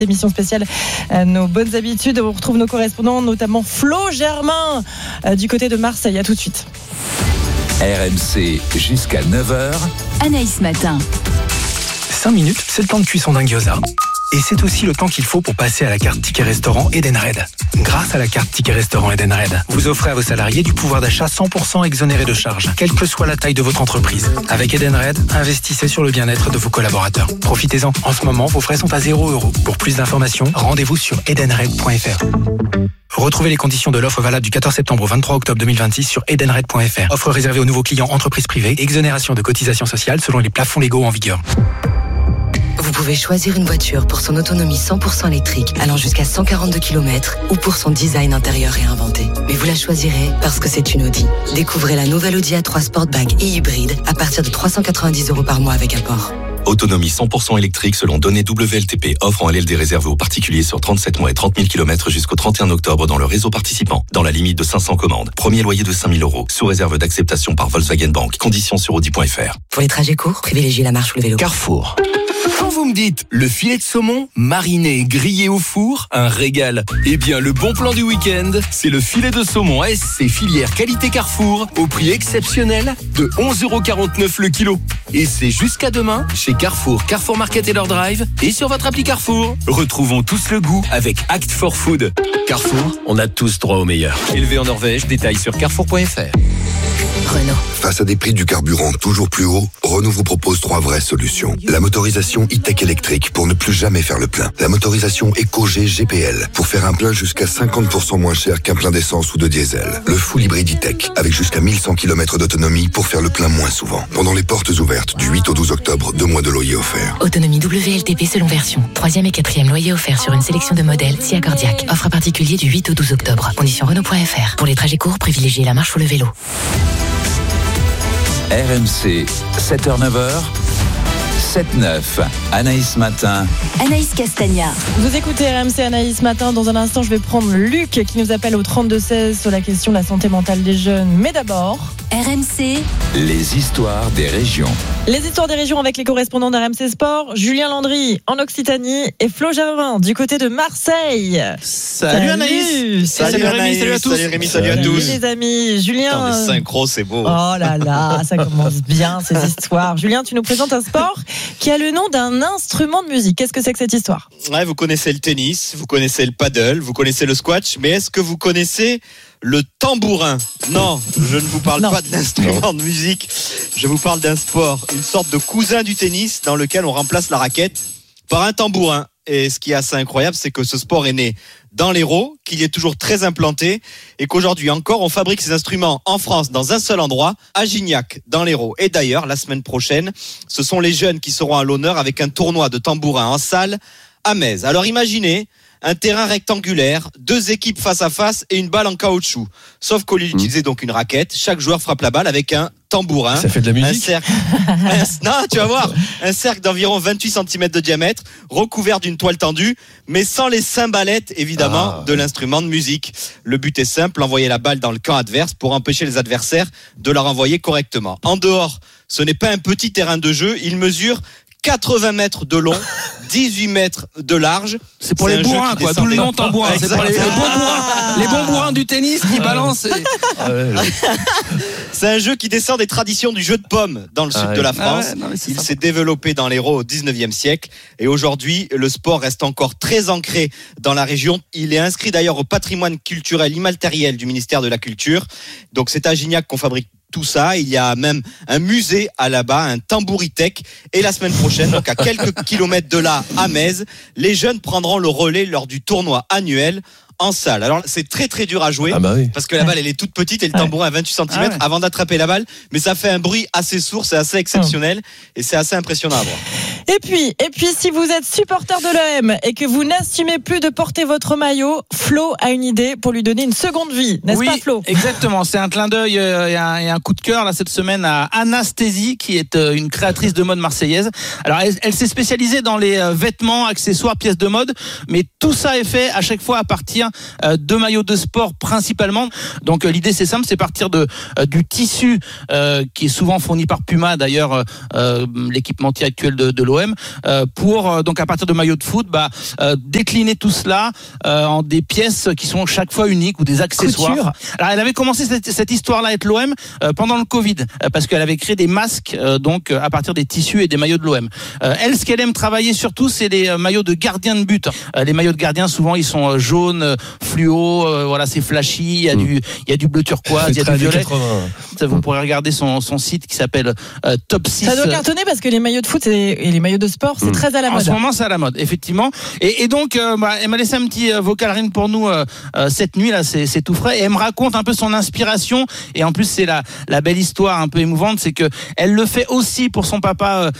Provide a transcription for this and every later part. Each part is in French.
Émission spéciale Nos bonnes habitudes. On retrouve nos correspondants, notamment Flo Germain du côté de Marseille. À tout de suite. RMC jusqu'à 9h. Anaïs Matin. 5 minutes, c'est le temps de cuisson d'un gyoza. Et c'est aussi le temps qu'il faut pour passer à la carte Ticket Restaurant Edenred. Grâce à la carte Ticket Restaurant Edenred, vous offrez à vos salariés du pouvoir d'achat 100% exonéré de charges, quelle que soit la taille de votre entreprise. Avec Edenred, investissez sur le bien-être de vos collaborateurs. Profitez-en. En ce moment, vos frais sont à 0 €. Pour plus d'informations, rendez-vous sur edenred.fr. Retrouvez les conditions de l'offre valable du 14 septembre au 23 octobre 2026 sur edenred.fr. Offre réservée aux nouveaux clients entreprises privées. Exonération de cotisations sociales selon les plafonds légaux en vigueur. Vous pouvez choisir une voiture pour son autonomie 100% électrique allant jusqu'à 142 km ou pour son design intérieur réinventé. Mais vous la choisirez parce que c'est une Audi. Découvrez la nouvelle Audi A3 Sportback et hybride à partir de 390 € par mois avec apport. Autonomie 100% électrique selon données WLTP. Offre en LLD réservée aux particuliers sur 37 mois et 30 000 km jusqu'au 31 octobre dans le réseau participant. Dans la limite de 500 commandes. Premier loyer de 5 000 €. Sous réserve d'acceptation par Volkswagen Bank. Conditions sur Audi.fr. Pour les trajets courts, privilégiez la marche ou le vélo. Carrefour. Quand vous me dites le filet de saumon, mariné, grillé au four, un régal. Eh bien, le bon plan du week-end, c'est le filet de saumon ASC filière qualité Carrefour au prix exceptionnel de 11,49 € le kilo. Et c'est jusqu'à demain chez Carrefour, Carrefour Market et leur drive et sur votre appli Carrefour. Retrouvons tous le goût avec Act for Food. Carrefour, on a tous droit au meilleur. Élevé en Norvège, détails sur carrefour.fr. Renault. Face à des prix du carburant toujours plus hauts, Renault vous propose 3 vraies solutions. La motorisation e-tech électrique pour ne plus jamais faire le plein. La motorisation EcoG GPL pour faire un plein jusqu'à 50% moins cher qu'un plein d'essence ou de diesel. Le full hybride e-tech avec jusqu'à 1100 km d'autonomie pour faire le plein moins souvent. Pendant les portes ouvertes du 8 au 12 octobre, 2 mois de loyer offert. Autonomie WLTP selon version. 3e et 4e loyer offert sur une sélection de modèles si accordiaque. Offre particulier du 8 au 12 octobre. Conditions Renault.fr. Pour les trajets courts, privilégiez la marche ou le vélo. RMC, 7h-9h, 7-9, Anaïs Matin. Anaïs Castagna. Vous écoutez RMC Anaïs Matin. Dans un instant, je vais prendre Luc qui nous appelle au 32-16 sur la question de la santé mentale des jeunes. Mais d'abord, RMC. Les histoires des régions. Les histoires des régions avec les correspondants d'RMC Sport, Julien Landry en Occitanie et Flo Germain du côté de Marseille. Salut Anaïs. Salut Rémi, salut à tous. Salut Rémi, salut à tous. Les amis, Julien. Les synchros, c'est beau. Oh là là, ça commence bien ces histoires. Julien, tu nous présentes un sport qui a le nom d'un instrument de musique. Qu'est-ce que c'est que cette histoire ? Ouais, vous connaissez le tennis, vous connaissez le paddle, vous connaissez le squash, mais est-ce que vous connaissez le tambourin? Non, je ne vous parle pas de l'instrument de musique. Je vous parle d'un sport, une sorte de cousin du tennis dans lequel on remplace la raquette par un tambourin. Et ce qui est assez incroyable, c'est que ce sport est né dans l'Hérault, qu'il y est toujours très implanté et qu'aujourd'hui encore, on fabrique ces instruments en France dans un seul endroit, à Gignac, dans l'Hérault. Et d'ailleurs, la semaine prochaine, ce sont les jeunes qui seront à l'honneur avec un tournoi de tambourin en salle à Metz. Alors imaginez un terrain rectangulaire, 2 équipes face à face et une balle en caoutchouc. Sauf qu'au lieu d'utiliser donc une raquette, chaque joueur frappe la balle avec un tambourin. Ça fait de la musique. Un cercle. Non, tu vas voir. Un cercle d'environ 28 cm de diamètre, recouvert d'une toile tendue, mais sans les cymbalettes, évidemment, de l'instrument de musique. Le but est simple, envoyer la balle dans le camp adverse pour empêcher les adversaires de la renvoyer correctement. En dehors, ce n'est pas un petit terrain de jeu, il mesure 80 mètres de long, 18 mètres de large. C'est pour les bourrins, quoi. D'où le nom tambourin. C'est pour les bons bourrins. Les bons bourrins du tennis qui balancent. C'est un jeu qui descend des traditions du jeu de pommes dans le sud de la France. Il s'est développé dans l'Hérault au 19e siècle. Et aujourd'hui, le sport reste encore très ancré dans la région. Il est inscrit d'ailleurs au patrimoine culturel immatériel du ministère de la Culture. Donc c'est à Gignac qu'on fabrique tout ça. Il y a même un musée à là-bas, un tambouritech. Et la semaine prochaine, donc à quelques kilomètres de là, à Metz, les jeunes prendront le relais lors du tournoi annuel en salle. Alors c'est très très dur à jouer parce que la balle elle est toute petite et le tambourin à 28 cm avant d'attraper la balle, mais ça fait un bruit assez sourd, c'est assez exceptionnel et c'est assez impressionnant à voir. Et puis si vous êtes supporter de l'OM et que vous n'assumez plus de porter votre maillot, Flo a une idée pour lui donner une seconde vie, n'est-ce pas Flo ? Exactement, c'est un clin d'œil et un coup de cœur là cette semaine à Anastasie qui est une créatrice de mode marseillaise. Alors elle s'est spécialisée dans les vêtements, accessoires, pièces de mode, mais tout ça est fait à chaque fois à partir de maillots de sport principalement. Donc l'idée c'est simple, c'est partir du tissu qui est souvent fourni par Puma, d'ailleurs l'équipementier actuel de l'OM, pour donc à partir de maillots de foot, décliner tout cela en des pièces qui sont chaque fois uniques ou des accessoires. Couture. Alors elle avait commencé cette histoire-là avec l'OM pendant le Covid, parce qu'elle avait créé des masques donc à partir des tissus et des maillots de l'OM. Elle, ce qu'elle aime travailler surtout, c'est les maillots de gardiens de but. Les maillots de gardiens, souvent ils sont jaunes, fluo, voilà, c'est flashy, il y a du bleu turquoise, il y a du violet. 80. Vous pourrez regarder son site qui s'appelle Top 6. Ça doit cartonner parce que les maillots de foot et les maillots de sport, c'est très à la mode. En ce moment, c'est à la mode, effectivement. Et donc, elle m'a laissé un petit vocal rien pour nous cette nuit, là, c'est tout frais. Et elle me raconte un peu son inspiration. Et en plus, c'est la belle histoire un peu émouvante, c'est que elle le fait aussi pour son papa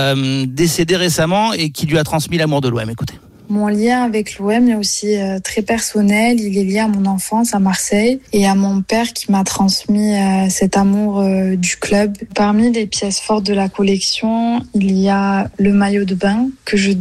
décédé récemment et qui lui a transmis l'amour de l'OM. Écoutez. Mon lien avec l'OM est aussi très personnel. Il est lié à mon enfance à Marseille et à mon père qui m'a transmis cet amour du club. Parmi les pièces fortes de la collection, il y a le maillot de bain que je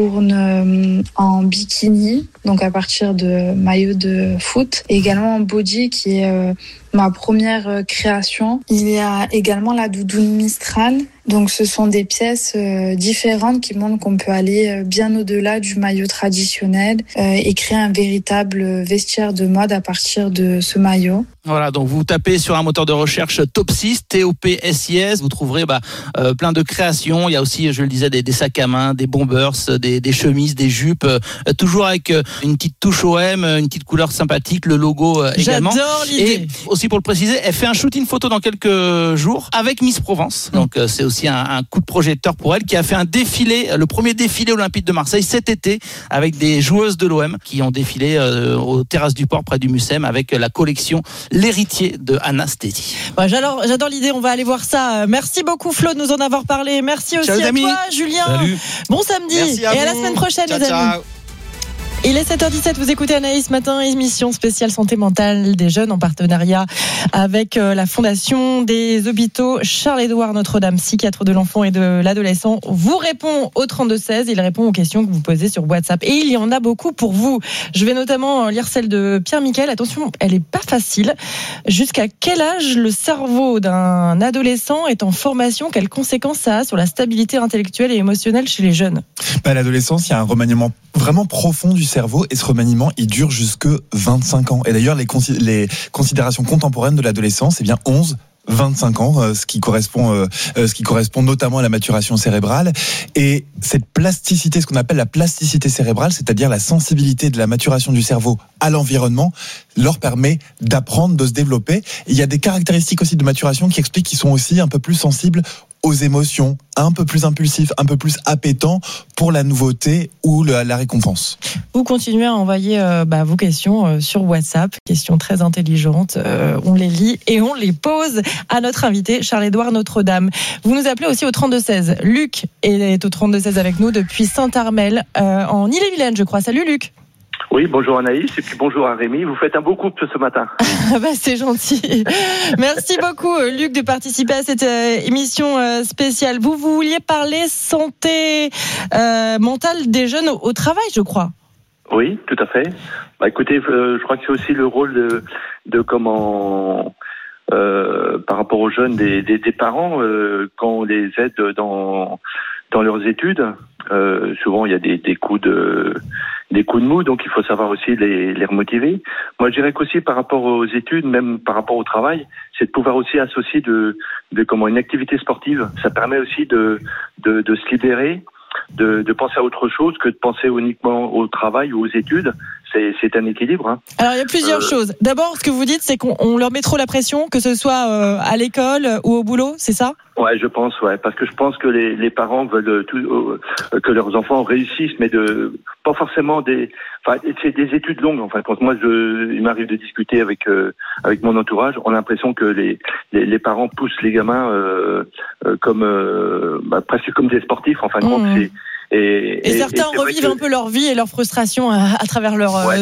détourne en bikini, donc à partir de maillot de foot, et également en body qui est ma première création. Il y a également la doudoune Mistral. Donc ce sont des pièces différentes qui montrent qu'on peut aller bien au-delà du maillot traditionnel et créer un véritable vestiaire de mode à partir de ce maillot. Voilà, donc vous tapez sur un moteur de recherche Top 6, TOPSIS, vous trouverez plein de créations. Il y a aussi, je le disais, des sacs à main, des bombers, des chemises, des jupes, toujours avec une petite touche OM, une petite couleur sympathique, le logo également. J'adore l'idée. Et aussi pour le préciser, elle fait un shooting photo dans quelques jours avec Miss Provence. Donc c'est aussi un coup de projecteur pour elle, qui a fait un défilé, le premier défilé olympique de Marseille cet été, avec des joueuses de l'OM qui ont défilé aux terrasses du port près du Mucem avec la collection L'héritier de Anastasie. J'adore l'idée, on va aller voir ça. Merci beaucoup Flo de nous en avoir parlé. Merci aussi à toi Julien. Salut. Bon samedi et à la semaine prochaine les amis. Ciao. Il est 7h17, vous écoutez Anaïs Matin, émission spéciale santé mentale des jeunes en partenariat avec la Fondation des hôpitaux Charles-Édouard Notre-Dame, psychiatre de l'enfant et de l'adolescent, vous répond au 32-16, il répond aux questions que vous posez sur WhatsApp. Et il y en a beaucoup pour vous. Je vais notamment lire celle de Pierre-Michael. Attention, elle est pas facile. Jusqu'à quel âge le cerveau d'un adolescent est en formation? Quelles conséquences ça a sur la stabilité intellectuelle et émotionnelle chez les jeunes? À l'adolescence, il y a un remaniement vraiment profond du cerveau et ce remaniement, il dure jusque 25 ans. Et d'ailleurs, les considérations contemporaines de l'adolescence, c'est bien 25 ans, ce qui correspond notamment à la maturation cérébrale. Et cette plasticité, ce qu'on appelle la plasticité cérébrale, c'est-à-dire la sensibilité de la maturation du cerveau à l'environnement, leur permet d'apprendre, de se développer. Et il y a des caractéristiques aussi de maturation qui expliquent qu'ils sont aussi un peu plus sensibles aux émotions, un peu plus impulsifs, un peu plus appétants pour la nouveauté ou la récompense. Vous continuez à envoyer vos questions sur WhatsApp, questions très intelligentes, on les lit et on les pose à notre invité Charles-Édouard Notre-Dame. Vous nous appelez aussi au 32-16. Luc est au 32-16 avec nous depuis Saint-Armel en Ille-et-Vilaine, je crois. Salut Luc. Oui, bonjour Anaïs et puis bonjour à Rémi. Vous faites un beau couple ce matin. C'est gentil. Merci beaucoup Luc de participer à cette émission spéciale. Vous vouliez parler santé mentale des jeunes au travail, je crois. Oui, tout à fait. Écoutez, je crois que c'est aussi le rôle de comment par rapport aux jeunes des parents quand on les aide dans leurs études. Souvent il y a des coups de mou, donc il faut savoir aussi les remotiver. Moi, je dirais qu'aussi par rapport aux études, même par rapport au travail, c'est de pouvoir aussi associer de une activité sportive. Ça permet aussi de se libérer, de penser à autre chose que de penser uniquement au travail ou aux études. C'est un équilibre. Hein. Alors, il y a plusieurs choses. D'abord, ce que vous dites, c'est qu'on leur met trop la pression, que ce soit à l'école ou au boulot, c'est ça ? Ouais, je pense, parce que je pense que les parents veulent que leurs enfants réussissent, mais pas forcément c'est des études longues. En fait, moi, il m'arrive de discuter avec mon entourage. On a l'impression que les parents poussent les gamins presque comme des sportifs. En fin de compte, Et certains revivent un peu leur vie et leur frustration à travers leurs enfants.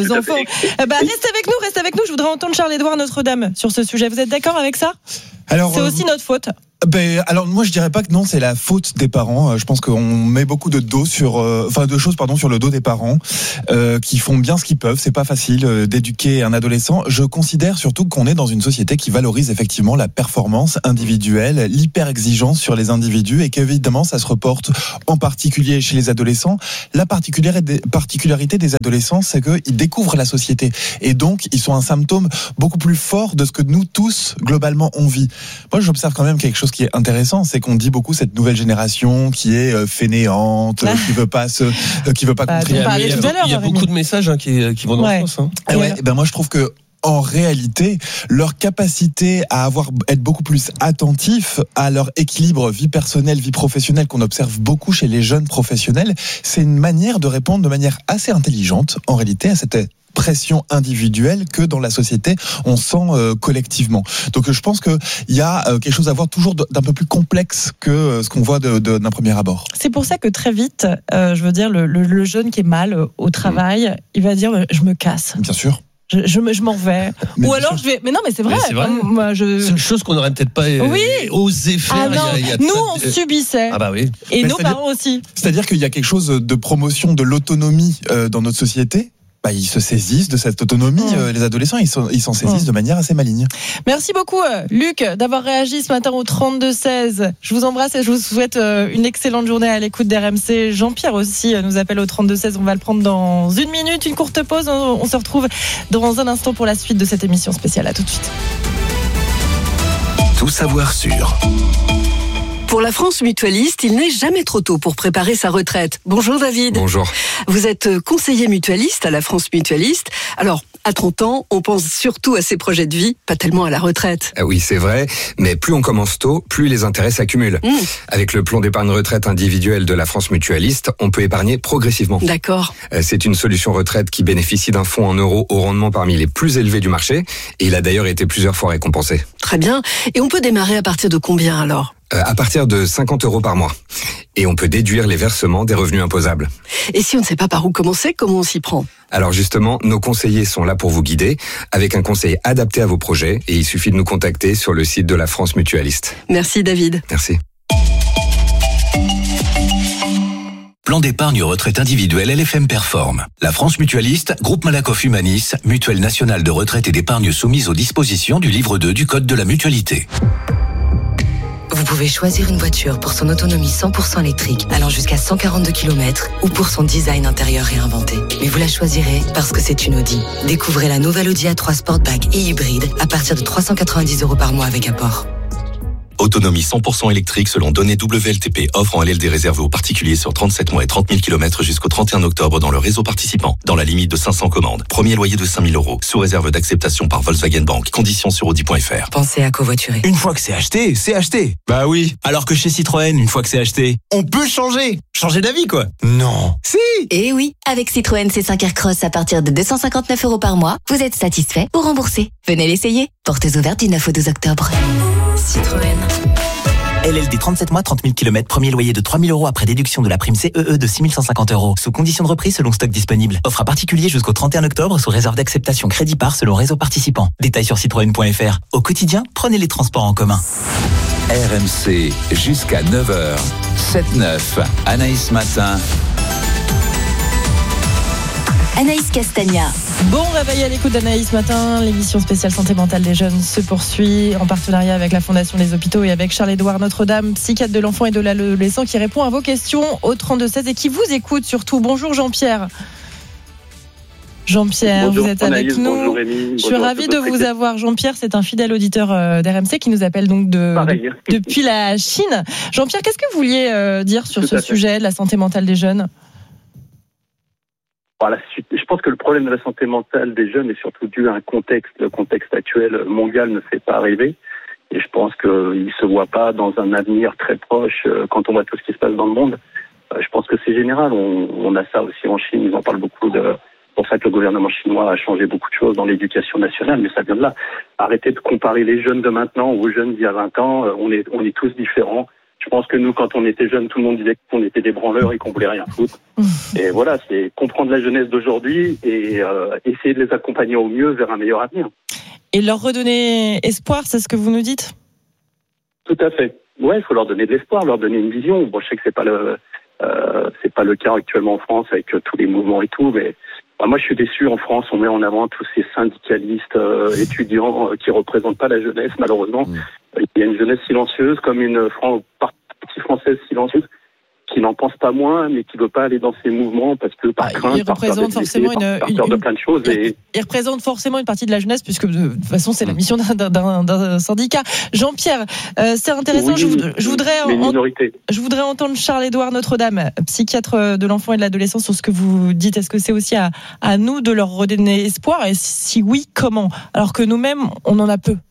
Restez avec nous. Je voudrais entendre Charles-Édouard Notre-Dame sur ce sujet. Vous êtes d'accord avec ça ? Alors, c'est aussi notre faute. Alors moi je dirais pas que non, c'est la faute des parents. Je pense qu'on met beaucoup de choses sur le dos des parents qui font bien ce qu'ils peuvent. C'est pas facile d'éduquer un adolescent. Je considère surtout qu'on est dans une société qui valorise effectivement la performance individuelle, l'hyper-exigence sur les individus et qu'évidemment ça se reporte en particulier chez les adolescents. La particularité des adolescents, c'est qu'ils découvrent la société et donc ils sont un symptôme beaucoup plus fort de ce que nous tous globalement on vit. Moi j'observe quand même quelque chose qui est intéressant, c'est qu'on dit beaucoup cette nouvelle génération qui est fainéante, qui veut pas contribuer. Il y a beaucoup de messages qui vont dans ce sens. Moi je trouve que en réalité, leur capacité à être beaucoup plus attentifs à leur équilibre vie personnelle, vie professionnelle qu'on observe beaucoup chez les jeunes professionnels, c'est une manière de répondre de manière assez intelligente en réalité à cette pression individuelle que dans la société on sent collectivement. Donc je pense qu'il y a quelque chose à voir toujours d'un peu plus complexe que ce qu'on voit d'un premier abord. C'est pour ça que très vite, je veux dire, le jeune qui est mal au travail, il va dire je me casse. Bien sûr. Je m'en vais. Ou alors je vais. Mais non, mais c'est vrai. C'est vrai. C'est une chose qu'on n'aurait peut-être pas osé faire. Nous, on subissait. Ah bah oui. Et nos parents aussi. C'est-à-dire qu'il y a quelque chose de promotion de l'autonomie dans notre société. Ils se saisissent de cette autonomie. Les adolescents, ils s'en saisissent de manière assez maligne. Merci beaucoup, Luc, d'avoir réagi ce matin au 32-16. Je vous embrasse et je vous souhaite une excellente journée à l'écoute d'RMC. Jean-Pierre aussi nous appelle au 32-16. On va le prendre dans une minute, une courte pause. On se retrouve dans un instant pour la suite de cette émission spéciale. À tout de suite. Tout savoir sur. Pour la France mutualiste, il n'est jamais trop tôt pour préparer sa retraite. Bonjour David. Bonjour. Vous êtes conseiller mutualiste à la France mutualiste. Alors, à 30 ans, on pense surtout à ses projets de vie, pas tellement à la retraite. Oui, c'est vrai, mais plus on commence tôt, plus les intérêts s'accumulent. Avec le plan d'épargne retraite individuelle de la France mutualiste, on peut épargner progressivement. D'accord. C'est une solution retraite qui bénéficie d'un fonds en euros au rendement parmi les plus élevés du marché, et il a d'ailleurs été plusieurs fois récompensé. Très bien. Et on peut démarrer à partir de combien alors ? À partir de 50 € par mois. Et on peut déduire les versements des revenus imposables. Et si on ne sait pas par où commencer, comment on s'y prend ? Alors justement, nos conseillers sont là pour vous guider, avec un conseil adapté à vos projets, et il suffit de nous contacter sur le site de la France mutualiste. Merci David. Merci. Plan d'épargne retraite individuelle LFM Perform. La France mutualiste, groupe Malakoff Humanis, mutuelle nationale de retraite et d'épargne soumise aux dispositions du livre 2 du Code de la mutualité. Vous pouvez choisir une voiture pour son autonomie 100% électrique, allant jusqu'à 142 km, ou pour son design intérieur réinventé. Mais vous la choisirez parce que c'est une Audi. Découvrez la nouvelle Audi A3 Sportback et hybride à partir de 390 € par mois avec apport. Autonomie 100% électrique selon données WLTP. Offre en LLD réservée aux particuliers sur 37 mois et 30 000 km jusqu'au 31 octobre dans le réseau participant. Dans la limite de 500 commandes. Premier loyer de 5 000 €. Sous réserve d'acceptation par Volkswagen Bank. Conditions sur Audi.fr. Pensez à covoiturer. Une fois que c'est acheté, c'est acheté. Bah oui. Alors que chez Citroën, une fois que c'est acheté, on peut changer. Changer d'avis, quoi. Non. Si. Et oui, avec Citroën C5 Aircross à partir de 259 € par mois, vous êtes satisfait ou remboursé. Venez l'essayer. Portes ouvertes du 9 au 12 octobre. Citroën. LLD 37 mois, 30 000 km, premier loyer de 3 000 € après déduction de la prime CEE de 6 150 €. Sous condition de reprise selon stock disponible. Offre à particulier jusqu'au 31 octobre sous réserve d'acceptation crédit par selon réseau participant. Détails sur citroën.fr. Au quotidien, prenez les transports en commun. RMC jusqu'à 9h. 7-9. Anaïs Matin. Anaïs Castagna. Bon réveil à l'écoute d'Anaïs Matin. L'émission spéciale santé mentale des jeunes se poursuit en partenariat avec la Fondation des Hôpitaux et avec Charles-Édouard Notre-Dame, psychiatre de l'enfant et de l'adolescent, qui répond à vos questions au 32-16 et qui vous écoute surtout. Bonjour Jean-Pierre. Jean-Pierre, bonjour, vous êtes Anaïs, avec nous. Bonjour Rémi. Je suis ravie de vous avoir. Jean-Pierre, c'est un fidèle auditeur d'RMC qui nous appelle donc depuis la Chine. Jean-Pierre, qu'est-ce que vous vouliez dire sur ce sujet de la santé mentale des jeunes ? Voilà, je pense que le problème de la santé mentale des jeunes est surtout dû à un contexte. Le contexte actuel mondial ne fait pas rêver. Et je pense qu'il ne se voit pas dans un avenir très proche quand on voit tout ce qui se passe dans le monde. Je pense que c'est général. On a ça aussi en Chine. Ils en parlent beaucoup. C'est pour ça que le gouvernement chinois a changé beaucoup de choses dans l'éducation nationale. Mais ça vient de là. Arrêtez de comparer les jeunes de maintenant aux jeunes d'il y a 20 ans. On est tous différents. Je pense que nous, quand on était jeunes, tout le monde disait qu'on était des branleurs et qu'on voulait rien foutre. Et voilà, c'est comprendre la jeunesse d'aujourd'hui et essayer de les accompagner au mieux vers un meilleur avenir. Et leur redonner espoir, c'est ce que vous nous dites ? Tout à fait. il faut leur donner de l'espoir, leur donner une vision. Bon, je sais que c'est pas le cas actuellement en France avec tous les mouvements et tout, mais moi je suis déçu. En France, on met en avant tous ces syndicalistes étudiants qui représentent pas la jeunesse, malheureusement. Il y a une jeunesse silencieuse, comme une partie française silencieuse, qui n'en pense pas moins, mais qui ne veut pas aller dans ces mouvements parce que par crainte, par peur d'être blessé, par peur de plein de choses. Il représente forcément une partie de la jeunesse, puisque de toute façon, c'est la mission d'un syndicat. Jean-Pierre, c'est intéressant. Oui, je voudrais entendre Charles-Édouard Notre-Dame, psychiatre de l'enfant et de l'adolescence, sur ce que vous dites. Est-ce que c'est aussi à nous de leur redonner espoir? Et si oui, comment? Alors que nous-mêmes, on en a peu.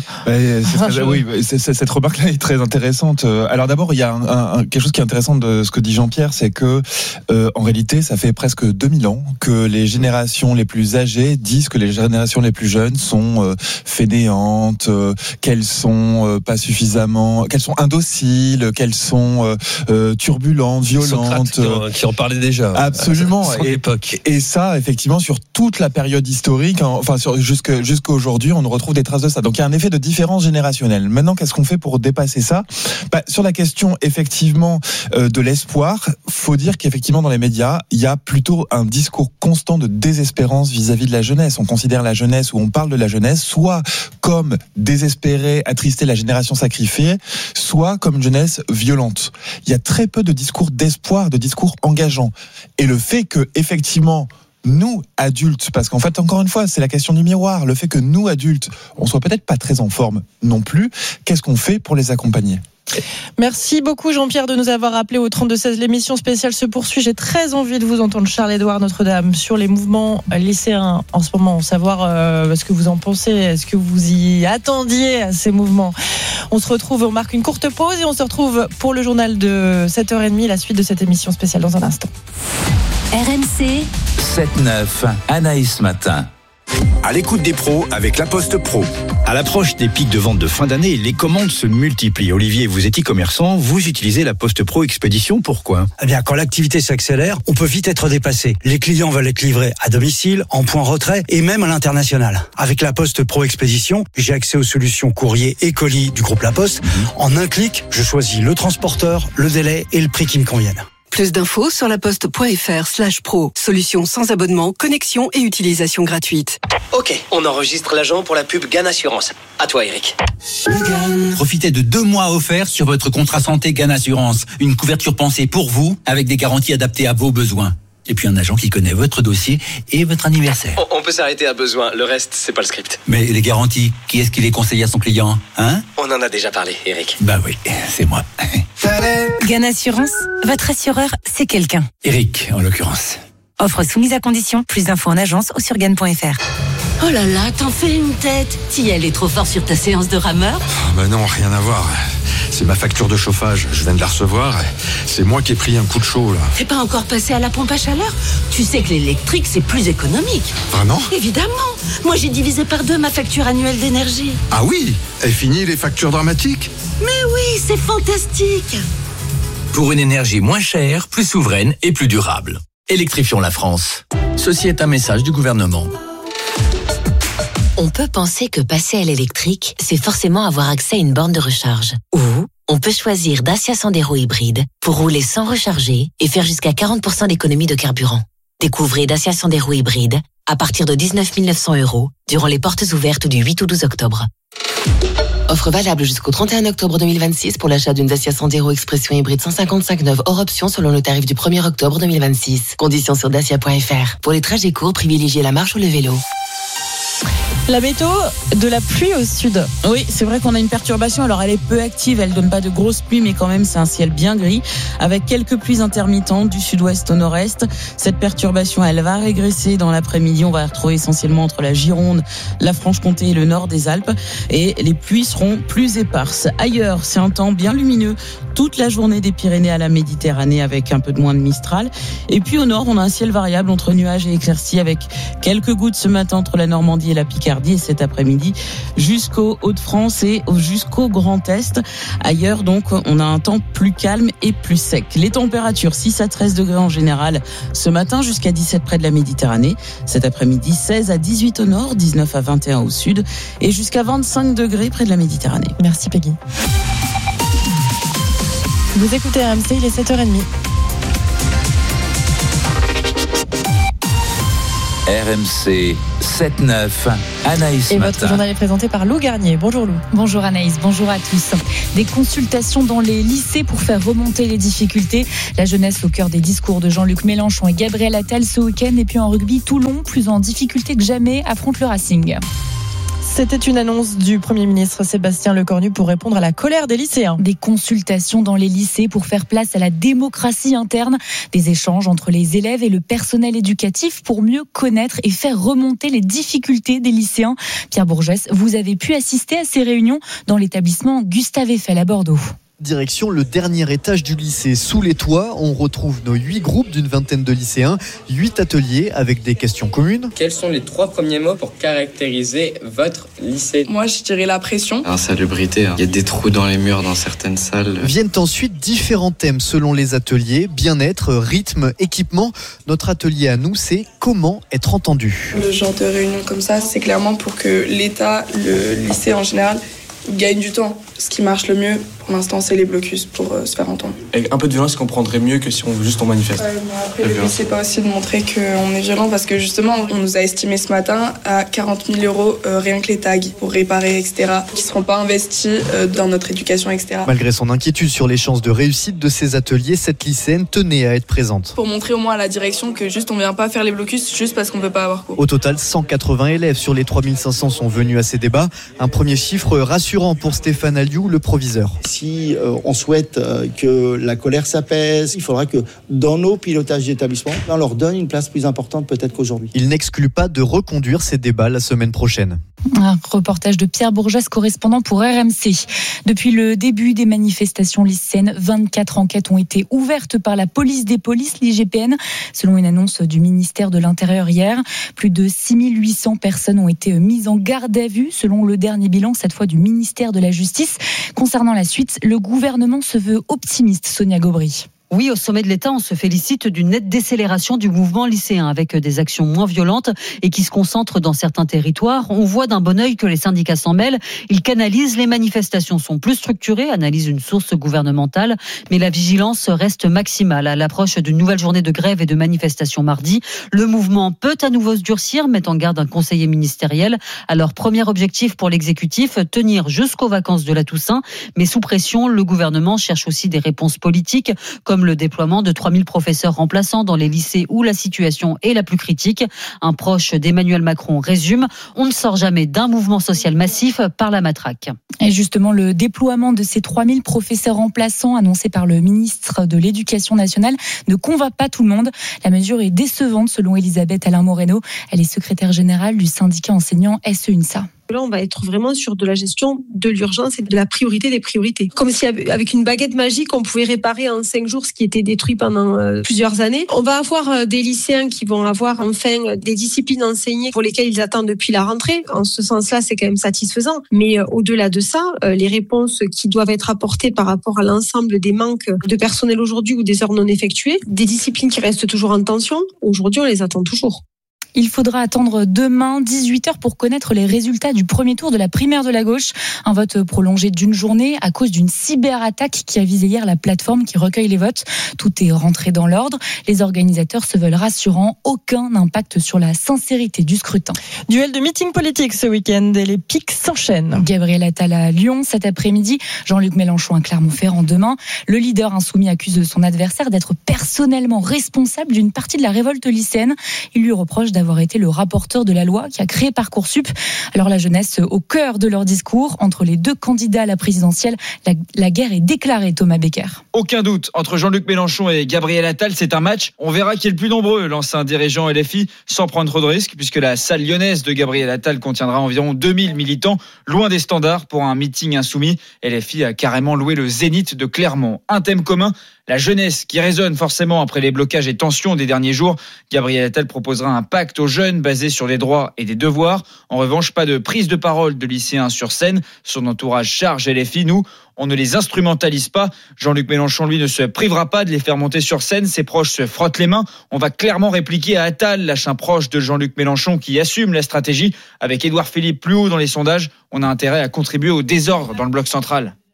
Cette remarque-là est très intéressante. Alors d'abord, il y a quelque chose qui est intéressant de ce que dit Jean-Pierre, c'est que en réalité, ça fait presque 2000 ans que les générations les plus âgées disent que les générations les plus jeunes sont fainéantes, qu'elles sont pas suffisamment, qu'elles sont indociles, qu'elles sont turbulentes, violentes. Socrate qui en parlait déjà. Absolument. À son époque. Et ça, effectivement, sur toute la période historique, jusqu'à aujourd'hui, on retrouve des traces de ça. Donc il y a un effet de différence générationnelle. Maintenant, qu'est-ce qu'on fait pour dépasser ça? Sur la question, effectivement, de l'espoir, faut dire qu'effectivement dans les médias, il y a plutôt un discours constant de désespérance vis-à-vis de la jeunesse. On considère la jeunesse, ou on parle de la jeunesse, soit comme désespérée, attristée, la génération sacrifiée, soit comme une jeunesse violente. Il y a très peu de discours d'espoir, de discours engageants. Et le fait que, effectivement, nous, adultes, parce qu'en fait, encore une fois, c'est la question du miroir, le fait que nous, adultes, on soit peut-être pas très en forme non plus, qu'est-ce qu'on fait pour les accompagner ? Merci beaucoup Jean-Pierre de nous avoir appelé au 32-16. L'émission spéciale se poursuit. J'ai très envie de vous entendre, Charles-Édouard Notre-Dame, sur les mouvements lycéens en ce moment, savoir ce que vous en pensez. Est-ce que vous y attendiez à ces mouvements? On se retrouve, on marque une courte pause et on se retrouve pour le journal de 7h30, la suite de cette émission spéciale dans un instant. RMC 7-9, Anaïs Matin. À l'écoute des pros avec La Poste Pro. À l'approche des pics de vente de fin d'année, les commandes se multiplient. Olivier, vous êtes e-commerçant, vous utilisez La Poste Pro Expédition, pourquoi ? Eh bien, quand l'activité s'accélère, on peut vite être dépassé. Les clients veulent être livrés à domicile, en point retrait et même à l'international. Avec La Poste Pro Expédition, j'ai accès aux solutions courrier et colis du groupe La Poste. En un clic, je choisis le transporteur, le délai et le prix qui me conviennent. Plus d'infos sur laposte.fr/pro. Solution sans abonnement, connexion et utilisation gratuite. Ok, on enregistre l'agent pour la pub GAN Assurance. À toi, Eric. Profitez de 2 mois offerts sur votre contrat santé GAN Assurance. Une couverture pensée pour vous, avec des garanties adaptées à vos besoins. Et puis un agent qui connaît votre dossier et votre anniversaire. On peut s'arrêter à besoin, le reste, c'est pas le script. Mais les garanties, qui est-ce qui les conseille à son client, hein ? On en a déjà parlé, Eric. Bah oui, c'est moi. GAN Assurance, votre assureur, c'est quelqu'un. Eric, en l'occurrence. Offre soumise à condition, plus d'infos en agence ou sur GAN.fr. Oh là là, t'en fais une tête. T'y allais trop fort sur ta séance de rameur ? Bah non, rien à voir. C'est ma facture de chauffage, je viens de la recevoir. C'est moi qui ai pris un coup de chaud là. T'es pas encore passé à la pompe à chaleur ? Tu sais que l'électrique c'est plus économique. Vraiment ? Évidemment. Moi j'ai divisé par 2 ma facture annuelle d'énergie. Ah oui ? Et fini les factures dramatiques ? Mais oui, c'est fantastique. Pour une énergie moins chère, plus souveraine et plus durable. Électrifions la France. Ceci est un message du gouvernement. On peut penser que passer à l'électrique, c'est forcément avoir accès à une borne de recharge. Ou on peut choisir Dacia Sandero hybride pour rouler sans recharger et faire jusqu'à 40% d'économie de carburant. Découvrez Dacia Sandero hybride à partir de 19 900 € durant les portes ouvertes du 8 au 12 octobre. Offre valable jusqu'au 31 octobre 2026 pour l'achat d'une Dacia Sandero Expression hybride 155 neuve hors option selon le tarif du 1er octobre 2026. Conditions sur dacia.fr. Pour les trajets courts, privilégiez la marche ou le vélo. La météo de la pluie au sud. Oui, c'est vrai qu'on a une perturbation. Alors elle est peu active, elle donne pas de grosses pluies, mais quand même c'est un ciel bien gris avec quelques pluies intermittentes du sud-ouest au nord-est. Cette perturbation, elle va régresser dans l'après-midi. On va la retrouver essentiellement entre la Gironde, la Franche-Comté et le nord des Alpes. Et les pluies seront plus éparses. Ailleurs, c'est un temps bien lumineux toute la journée des Pyrénées à la Méditerranée avec un peu de moins de Mistral. Et puis au nord, on a un ciel variable entre nuages et éclaircies avec quelques gouttes ce matin entre la Normandie et la Picardie. Et cet après-midi jusqu'au Hauts-de-France et jusqu'au Grand Est. Ailleurs, donc, on a un temps plus calme et plus sec. Les températures, 6 à 13 degrés en général ce matin, jusqu'à 17 près de la Méditerranée. Cet après-midi, 16 à 18 au nord, 19 à 21 au sud et jusqu'à 25 degrés près de la Méditerranée. Merci Peggy. Vous écoutez RMC, il est 7h30. RMC 7-9, Anaïs Et Matin. votre journal est présenté par Lou Garnier. Bonjour Lou. Bonjour Anaïs, bonjour à tous. Des consultations dans les lycées pour faire remonter les difficultés. La jeunesse au cœur des discours de Jean-Luc Mélenchon et Gabriel Attal ce week-end. Et puis en rugby, Toulon, plus en difficulté que jamais, affronte le Racing. C'était une annonce du Premier ministre Sébastien Lecornu pour répondre à la colère des lycéens. Des consultations dans les lycées pour faire place à la démocratie interne. Des échanges entre les élèves et le personnel éducatif pour mieux connaître et faire remonter les difficultés des lycéens. Pierre Bourgès, vous avez pu assister à ces réunions dans l'établissement Gustave Eiffel à Bordeaux. Direction le dernier étage du lycée. Sous les toits, on retrouve nos 8 groupes d'une vingtaine de lycéens, 8 ateliers avec des questions communes. Quels sont les 3 premiers mots pour caractériser votre lycée ? Moi, je dirais la pression. Insalubrité, il y a des trous dans les murs dans certaines salles. Viennent ensuite différents thèmes selon les ateliers, bien-être, rythme, équipement. Notre atelier à nous, c'est comment être entendu. Le genre de réunion comme ça, c'est clairement pour que l'État, le lycée en général, gagne du temps. Ce qui marche le mieux, pour l'instant, c'est les blocus pour se faire entendre. Avec un peu de violence, on comprendrait mieux que si on veut juste on manifeste. Ouais, après, le but, c'est pas aussi de montrer qu'on est violent, parce que justement, on nous a estimé ce matin à 40 000 euros rien que les tags pour réparer, etc., qui seront pas investis dans notre éducation, etc. Malgré son inquiétude sur les chances de réussite de ces ateliers, cette lycéenne tenait à être présente. Pour montrer au moins à la direction que juste on vient pas faire les blocus juste parce qu'on peut pas avoir cours. Au total, 180 élèves sur les 3500 sont venus à ces débats. Un premier chiffre rassurant pour Stéphane Aliou, le proviseur. Si on souhaite que la colère s'apaise, il faudra que dans nos pilotages d'établissement, on leur donne une place plus importante peut-être qu'aujourd'hui. Il n'exclut pas de reconduire ces débats la semaine prochaine. Un reportage de Pierre Bourgès, correspondant pour RMC. Depuis le début des manifestations lycéennes, 24 enquêtes ont été ouvertes par la police des polices, l'IGPN, selon une annonce du ministère de l'Intérieur hier. Plus de 6800 personnes ont été mises en garde à vue, selon le dernier bilan, cette fois du ministère de la Justice. Concernant la suite, le gouvernement se veut optimiste, Sonia Gobry. Oui, au sommet de l'État, on se félicite d'une nette décélération du mouvement lycéen avec des actions moins violentes et qui se concentrent dans certains territoires. On voit d'un bon œil que les syndicats s'en mêlent. Ils canalisent, les manifestations sont plus structurées, analyse une source gouvernementale, mais la vigilance reste maximale. À l'approche d'une nouvelle journée de grève et de manifestation mardi, le mouvement peut à nouveau se durcir, met en garde un conseiller ministériel. Alors, premier objectif pour l'exécutif, tenir jusqu'aux vacances de la Toussaint, mais sous pression, le gouvernement cherche aussi des réponses politiques, comme le déploiement de 3000 professeurs remplaçants dans les lycées où la situation est la plus critique. Un proche d'Emmanuel Macron résume, on ne sort jamais d'un mouvement social massif par la matraque. Et justement, le déploiement de ces 3000 professeurs remplaçants annoncé par le ministre de l'Éducation nationale ne convainc pas tout le monde. La mesure est décevante selon Elisabeth Alain-Moreno. Elle est secrétaire générale du syndicat enseignant SE-UNSA. Là, on va être vraiment sur de la gestion de l'urgence et de la priorité des priorités. Comme si avec une baguette magique, on pouvait réparer en 5 jours ce qui était détruit pendant plusieurs années. On va avoir des lycéens qui vont avoir enfin des disciplines enseignées pour lesquelles ils attendent depuis la rentrée. En ce sens-là, c'est quand même satisfaisant. Mais au-delà de ça, les réponses qui doivent être apportées par rapport à l'ensemble des manques de personnel aujourd'hui ou des heures non effectuées, des disciplines qui restent toujours en tension, aujourd'hui, on les attend toujours. Il faudra attendre demain 18h pour connaître les résultats du premier tour de la primaire de la gauche. Un vote prolongé d'une journée à cause d'une cyberattaque qui a visé hier la plateforme qui recueille les votes. Tout est rentré dans l'ordre. Les organisateurs se veulent rassurants. Aucun impact sur la sincérité du scrutin. Duel de meeting politique ce week-end et les pics s'enchaînent. Gabriel Attal à Lyon cet après-midi. Jean-Luc Mélenchon à Clermont-Ferrand demain. Le leader insoumis accuse son adversaire d'être personnellement responsable d'une partie de la révolte lycéenne. Il lui reproche d'avoir été le rapporteur de la loi qui a créé Parcoursup. Alors la jeunesse au cœur de leur discours. Entre les deux candidats à la présidentielle, la guerre est déclarée, Thomas Becker. Aucun doute, entre Jean-Luc Mélenchon et Gabriel Attal, c'est un match. On verra qui est le plus nombreux, lance un dirigeant LFI sans prendre trop de risques, puisque la salle lyonnaise de Gabriel Attal contiendra environ 2000 militants, loin des standards pour un meeting insoumis. LFI a carrément loué le Zénith de Clermont. Un thème commun, la jeunesse qui résonne forcément après les blocages et tensions des derniers jours. Gabriel Attal proposera un pacte aux jeunes basé sur des droits et des devoirs. En revanche, pas de prise de parole de lycéens sur scène. Son entourage charge LFI. Nous, on ne les instrumentalise pas. Jean-Luc Mélenchon, lui, ne se privera pas de les faire monter sur scène. Ses proches se frottent les mains. On va clairement répliquer à Attal, lâche un proche de Jean-Luc Mélenchon qui assume la stratégie. Avec Édouard Philippe plus haut dans les sondages, on a intérêt à contribuer au désordre dans le bloc central.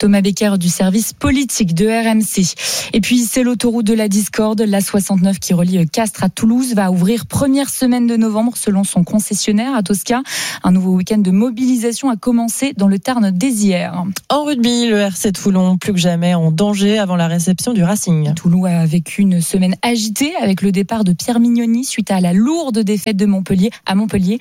Thomas Becker du service politique de RMC. Et puis c'est l'autoroute de la discorde, la 69 qui relie Castres à Toulouse va ouvrir première semaine de novembre selon son concessionnaire à Tosca. Un nouveau week-end de mobilisation a commencé dans le Tarn dès hier. En rugby, le RC Toulon plus que jamais en danger avant la réception du Racing. Toulon a vécu une semaine agitée avec le départ de Pierre Mignoni suite à la lourde défaite de Montpellier à Montpellier,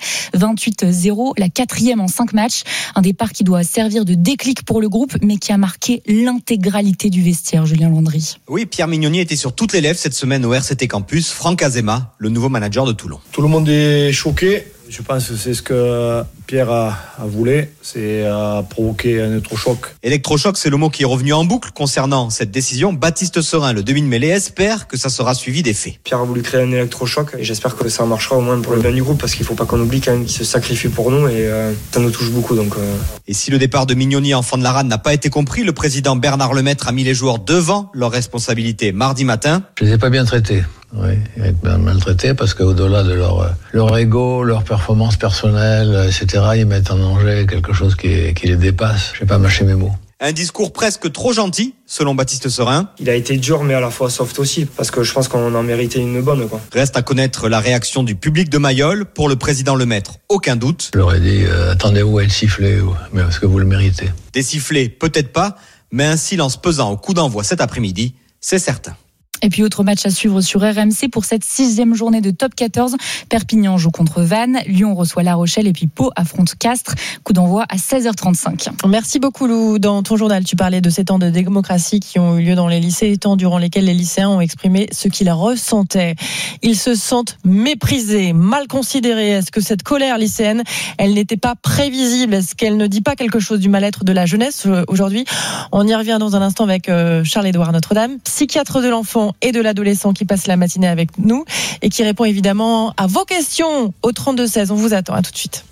28-0, la 4e en 5 matchs. Un départ qui doit servir de déclic pour le groupe, mais qui a marqué l'intégralité du vestiaire. Julien Landry. Oui, Pierre Mignoni était sur toutes les lèvres cette semaine au RCT Campus. Franck Azema, le nouveau manager de Toulon. Tout le monde est choqué. Je pense que c'est ce que Pierre a voulu, c'est provoquer un électrochoc. Électrochoc, c'est le mot qui est revenu en boucle concernant cette décision. Baptiste Serin, le demi-mêlée, espère que ça sera suivi des faits. Pierre a voulu créer un électrochoc et j'espère que ça marchera au moins pour le bien du groupe parce qu'il ne faut pas qu'on oublie quand même qu'il se sacrifie pour nous et ça nous touche beaucoup. Et si le départ de Mignoni en Fond-de-la-Rade n'a pas été compris, le président Bernard Lemaître a mis les joueurs devant leurs responsabilités mardi matin. Je les ai pas bien traités. Oui, être maltraités parce qu'au-delà de leur ego, leur performance personnelle, etc., ils mettent en danger quelque chose qui les dépasse. Je vais pas mâcher mes mots. Un discours presque trop gentil, selon Baptiste Serin. Il a été dur, mais à la fois soft aussi, parce que je pense qu'on en méritait une bonne. Reste à connaître la réaction du public de Mayol. Pour le président Lemaître, aucun doute. Je leur ai dit, attendez-vous à être sifflé, mais parce que vous le méritez. Des sifflets, peut-être pas, mais un silence pesant au coup d'envoi cet après-midi, c'est certain. Et puis autre match à suivre sur RMC pour cette 6e journée de top 14. Perpignan joue contre Vannes, Lyon reçoit La Rochelle et puis Pau affronte Castres. Coup d'envoi à 16h35. Merci beaucoup Lou. Dans ton journal, tu parlais de ces temps de démocratie qui ont eu lieu dans les lycées, temps durant lesquels les lycéens ont exprimé ce qu'ils ressentaient. Ils se sentent méprisés, mal considérés. Est-ce que cette colère lycéenne, elle n'était pas prévisible? Est-ce qu'elle ne dit pas quelque chose du mal-être de la jeunesse aujourd'hui? On y revient dans un instant avec Charles-Édouard Notre-Dame, psychiatre de l'enfant et de l'adolescent qui passe la matinée avec nous et qui répond évidemment à vos questions au 32-16. On vous attend, à tout de suite.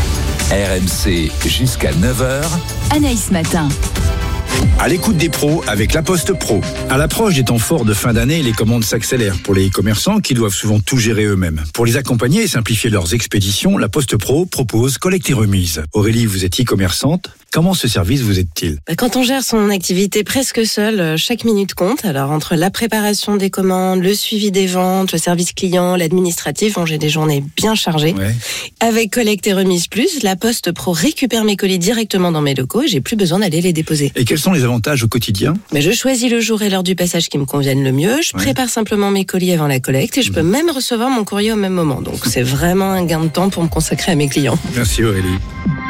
RMC jusqu'à 9h. Anaïs Matin. À l'écoute des pros avec La Poste Pro. À l'approche des temps forts de fin d'année, les commandes s'accélèrent pour les commerçants qui doivent souvent tout gérer eux-mêmes. Pour les accompagner et simplifier leurs expéditions, La Poste Pro propose collecte et remise. Aurélie, vous êtes e-commerçante. Comment ce service vous aide-t-il ? Quand on gère son activité presque seul, chaque minute compte. Alors entre la préparation des commandes, le suivi des ventes, le service client, l'administratif, j'ai des journées bien chargées. Ouais. Avec collecte et remise plus, La Poste Pro récupère mes colis directement dans mes locaux et j'ai plus besoin d'aller les déposer. Et quels sont les avantages au quotidien ? Je choisis le jour et l'heure du passage qui me conviennent le mieux. Je prépare simplement mes colis avant la collecte et je peux même recevoir mon courrier au même moment. Donc c'est vraiment un gain de temps pour me consacrer à mes clients. Merci Aurélie.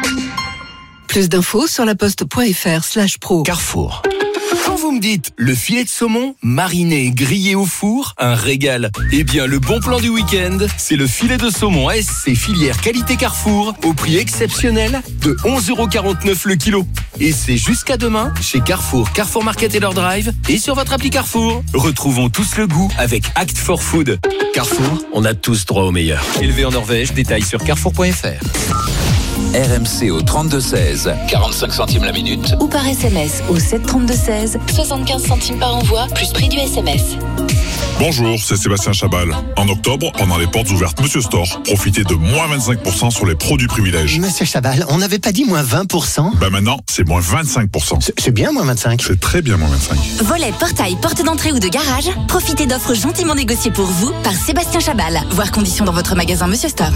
Plus d'infos sur laposte.fr/pro. Carrefour. Quand vous me dites le filet de saumon mariné, grillé au four, un régal. Eh bien, le bon plan du week-end, c'est le filet de saumon ASC filière qualité Carrefour au prix exceptionnel de 11,49€ le kilo. Et c'est jusqu'à demain chez Carrefour, Carrefour Market et leur drive et sur votre appli Carrefour. Retrouvons tous le goût avec Act for Food. Carrefour, on a tous droit au meilleur. Élevé en Norvège, détails sur carrefour.fr. RMC au 32-16, 45 centimes la minute. Ou par SMS au 732-16, 75 centimes par envoi, plus prix du SMS. Bonjour, c'est Sébastien Chabal. En octobre, pendant les portes ouvertes Monsieur Store, profitez de moins 25% sur les produits privilèges. Monsieur Chabal, on n'avait pas dit moins 20%? Maintenant, c'est moins 25%. C'est bien moins 25. C'est très bien moins 25. Volet, portail, porte d'entrée ou de garage, profitez d'offres gentiment négociées pour vous par Sébastien Chabal. Voir conditions dans votre magasin Monsieur Store.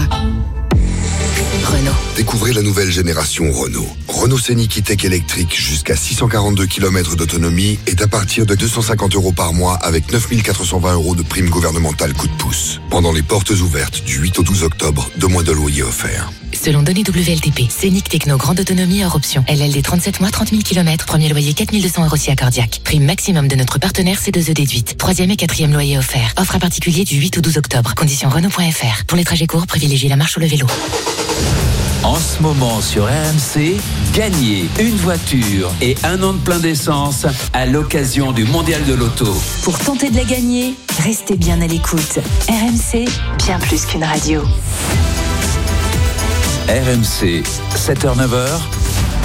Renault. Découvrez la nouvelle génération Renault. Renault Scénic E-Tech électrique jusqu'à 642 km d'autonomie est à partir de 250 € par mois avec 9 420 € de prime gouvernementale coup de pouce. Pendant les portes ouvertes du 8 au 12 octobre, 2 mois de loyer offerts. Selon données WLTP, Scénic Techno grande autonomie hors option. LLD 37 mois, 30 000 km, premier loyer 4 200 € si accordiaque. Prime maximum de notre partenaire C2E déduite. 3e et 4e loyer offert. Offre à particulier du 8 au 12 octobre. Conditions Renault.fr. Pour les trajets courts, privilégiez la marche ou le vélo. En ce moment sur RMC, gagnez une voiture et un an de plein d'essence à l'occasion du Mondial de l'Auto. Pour tenter de la gagner, restez bien à l'écoute. RMC, bien plus qu'une radio. RMC, 7h-9h,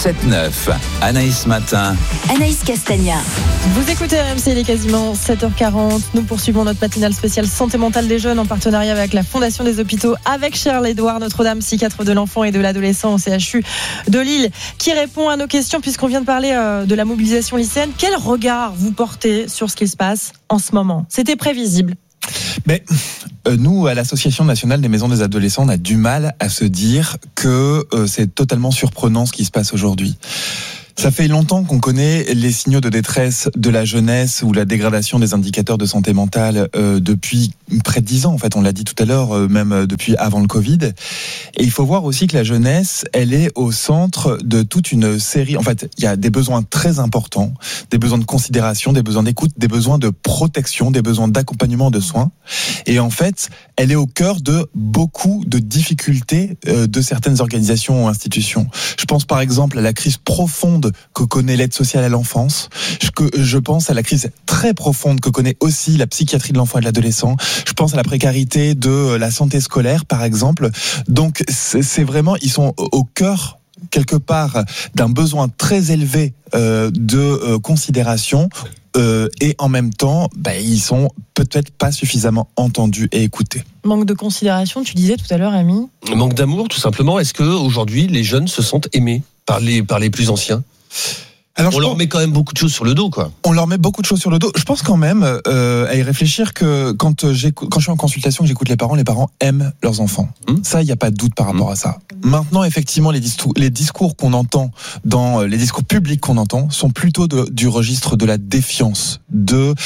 7-9. Anaïs Matin. Anaïs Castagna. Vous écoutez RMC, il est quasiment 7h40. Nous poursuivons notre matinale spéciale santé mentale des jeunes en partenariat avec la Fondation des Hôpitaux, avec Charles-Édouard Notre-Dame, psychiatre de l'enfant et de l'adolescent au CHU de Lille, qui répond à nos questions puisqu'on vient de parler de la mobilisation lycéenne. Quel regard vous portez sur ce qui se passe en ce moment ? C'était prévisible. Mais nous, à l'Association nationale des maisons des adolescents, on a du mal à se dire que c'est totalement surprenant ce qui se passe aujourd'hui. Ça fait longtemps qu'on connaît les signaux de détresse de la jeunesse ou la dégradation des indicateurs de santé mentale depuis près de 10 ans. En fait, on l'a dit tout à l'heure, même depuis avant le Covid. Et il faut voir aussi que la jeunesse, elle est au centre de toute une série. En fait, il y a des besoins très importants, des besoins de considération, des besoins d'écoute, des besoins de protection, des besoins d'accompagnement, de soins. Et en fait, elle est au cœur de beaucoup de difficultés de certaines organisations ou institutions. Je pense par exemple à la crise profonde que connaît l'aide sociale à l'enfance. Je pense à la crise très profonde que connaît aussi la psychiatrie de l'enfant et de l'adolescent. Je pense à la précarité de la santé scolaire, par exemple. Donc, c'est vraiment, ils sont au cœur, quelque part, d'un besoin très élevé de considération. Et en même temps, ils sont peut-être pas suffisamment entendus et écoutés. Manque de considération, tu disais tout à l'heure, Ami. Manque d'amour, tout simplement. Est-ce que aujourd'hui les jeunes se sentent aimés par les plus anciens ? Alors, on leur met quand même beaucoup de choses sur le dos, quoi. On leur met beaucoup de choses sur le dos. Je pense quand même à y réfléchir que quand je suis en consultation, que j'écoute les parents aiment leurs enfants. Ça, il n'y a pas de doute par rapport à ça. Maintenant, effectivement, les discours qu'on entend les discours publics qu'on entend sont plutôt du registre de la défiance, de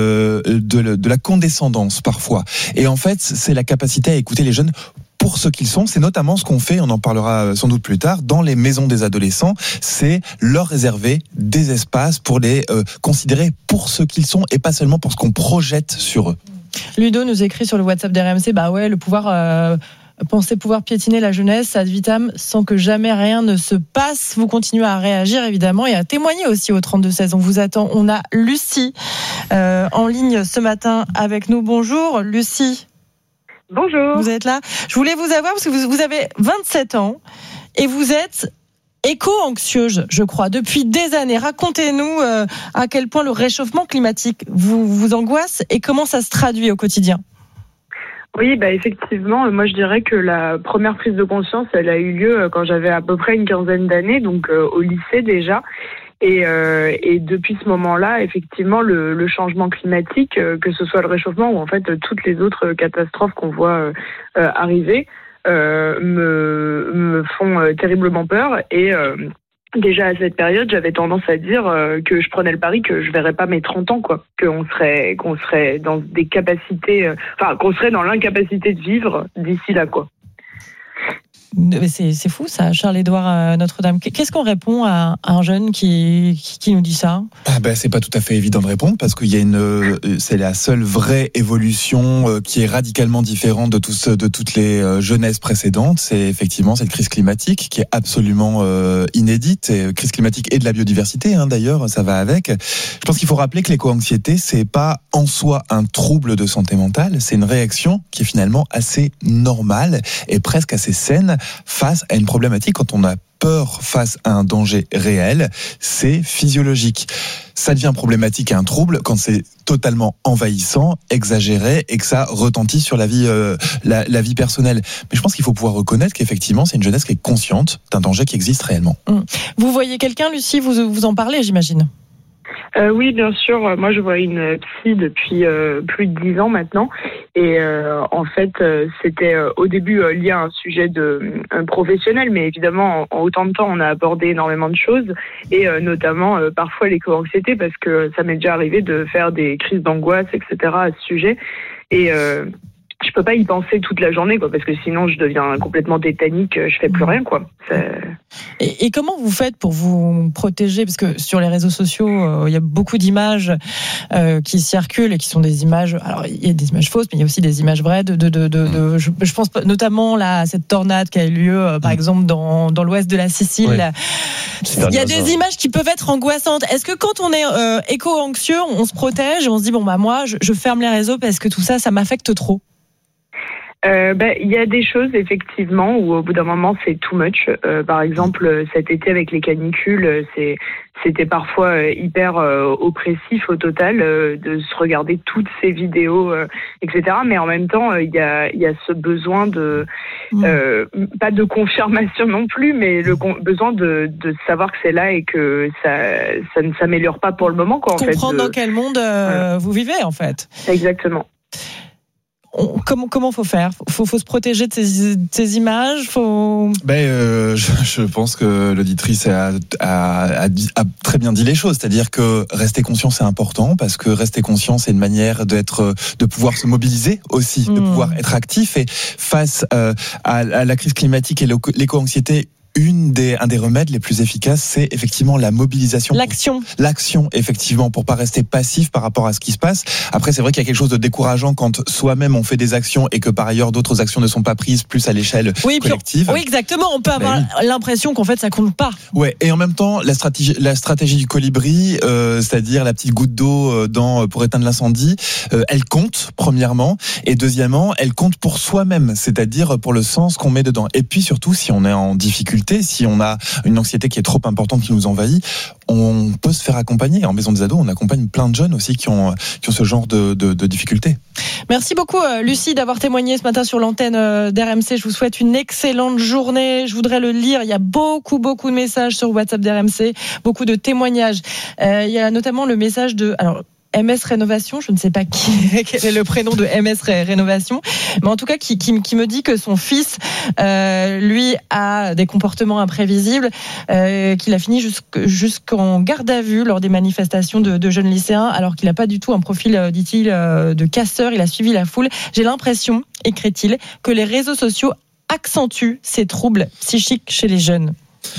la condescendance parfois. Et en fait, c'est la capacité à écouter les jeunes pour ce qu'ils sont. C'est notamment ce qu'on fait, on en parlera sans doute plus tard, dans les maisons des adolescents, c'est leur réserver des espaces pour les considérer pour ce qu'ils sont et pas seulement pour ce qu'on projette sur eux. Ludo nous écrit sur le WhatsApp d'RMC, le pouvoir... Pensez pouvoir piétiner la jeunesse ad vitam sans que jamais rien ne se passe. Vous continuez à réagir évidemment et à témoigner aussi au 32-16. On vous attend. On a Lucie en ligne ce matin avec nous. Bonjour Lucie. Bonjour. Vous êtes là. Je voulais vous avoir parce que vous avez 27 ans et vous êtes éco-anxieuse, je crois, depuis des années. Racontez-nous à quel point le réchauffement climatique vous angoisse et comment ça se traduit au quotidien. Oui, effectivement, moi je dirais que la première prise de conscience, elle a eu lieu quand j'avais à peu près une quinzaine d'années, donc au lycée déjà. Et depuis ce moment-là, effectivement, le changement climatique, que ce soit le réchauffement ou en fait toutes les autres catastrophes qu'on voit arriver, me font terriblement peur. Et déjà à cette période, j'avais tendance à dire que je prenais le pari que je verrais pas mes 30 ans, quoi, qu'on serait dans des capacités, qu'on serait dans l'incapacité de vivre d'ici là, quoi. C'est fou ça, Charles-Édouard Notre-Dame. Qu'est-ce qu'on répond à un jeune qui nous dit ça ? C'est pas tout à fait évident de répondre parce qu'il y a c'est la seule vraie évolution qui est radicalement différente de toutes les jeunesses précédentes. C'est effectivement cette crise climatique qui est absolument inédite. Et crise climatique et de la biodiversité, d'ailleurs, ça va avec. Je pense qu'il faut rappeler que l'éco-anxiété, c'est pas en soi un trouble de santé mentale, c'est une réaction qui est finalement assez normale et presque assez saine face à une problématique. Quand on a peur face à un danger réel, c'est physiologique. Ça devient problématique et un trouble quand c'est totalement envahissant, exagéré et que ça retentit sur la vie personnelle. Mais je pense qu'il faut pouvoir reconnaître qu'effectivement, c'est une jeunesse qui est consciente d'un danger qui existe réellement. Vous voyez quelqu'un, Lucie, vous en parlez, j'imagine ? Oui, bien sûr. Moi, je vois une psy depuis plus de 10 ans maintenant. Et en fait, c'était au début lié à un sujet professionnel, mais évidemment, en autant de temps, on a abordé énormément de choses, et notamment parfois l'éco-anxiété, parce que ça m'est déjà arrivé de faire des crises d'angoisse, etc. à ce sujet. Et je peux pas y penser toute la journée, quoi, parce que sinon je deviens complètement tétanique, je fais plus rien, quoi. Et comment vous faites pour vous protéger ? Parce que sur les réseaux sociaux, il y a beaucoup d'images qui circulent et qui sont des images. Alors il y a des images fausses, mais il y a aussi des images vraies. Je pense notamment là à cette tornade qui a eu lieu, par exemple dans l'ouest de la Sicile. Ouais. Il y a des images qui peuvent être angoissantes. Est-ce que quand on est éco-anxieux, on se protège et on se dit moi je ferme les réseaux parce que tout ça m'affecte trop ? Il y a des choses effectivement où au bout d'un moment c'est too much. Par exemple cet été avec les canicules, c'était parfois hyper oppressif au total de se regarder toutes ces vidéos, etc. Mais en même temps il y a ce besoin de pas de confirmation non plus, mais le besoin de savoir que c'est là et que ça ne s'améliore pas pour le moment, quoi. Comprendre dans quel monde vous vivez en fait. Exactement. Comment faut faire ? Faut se protéger de ces images. Je pense que l'auditrice a très bien dit les choses. C'est-à-dire que rester conscient, c'est important, parce que rester conscient, c'est une manière de pouvoir se mobiliser aussi, de pouvoir être actif. Et face à la crise climatique et l'éco-anxiété, un des remèdes les plus efficaces, c'est effectivement la mobilisation. L'action, effectivement, pour pas rester passif par rapport à ce qui se passe. Après, c'est vrai qu'il y a quelque chose de décourageant quand soi-même on fait des actions et que par ailleurs d'autres actions ne sont pas prises plus à l'échelle collective. Oui, exactement. On peut avoir l'impression qu'en fait ça compte pas. Ouais. Et en même temps, la stratégie du colibri, c'est-à-dire la petite goutte d'eau pour éteindre l'incendie, elle compte premièrement, et deuxièmement, elle compte pour soi-même, c'est-à-dire pour le sens qu'on met dedans. Et puis surtout, si on est en difficulté, si on a une anxiété qui est trop importante, qui nous envahit, on peut se faire accompagner. En maison des ados, on accompagne plein de jeunes aussi qui ont ce genre de difficultés. Merci beaucoup Lucie d'avoir témoigné ce matin sur l'antenne d'RMC. Je vous souhaite une excellente journée. Je voudrais le lire. Il y a beaucoup de messages sur WhatsApp d'RMC, beaucoup de témoignages. Il y a notamment le message de... MS Rénovation, je ne sais pas quel est le prénom de MS Rénovation, mais en tout cas qui me dit que son fils, lui, a des comportements imprévisibles, qu'il a fini jusqu'en garde à vue lors des manifestations de jeunes lycéens, alors qu'il n'a pas du tout un profil, dit-il, de casseur. Il a suivi la foule. J'ai l'impression, écrit-il, que les réseaux sociaux accentuent ces troubles psychiques chez les jeunes.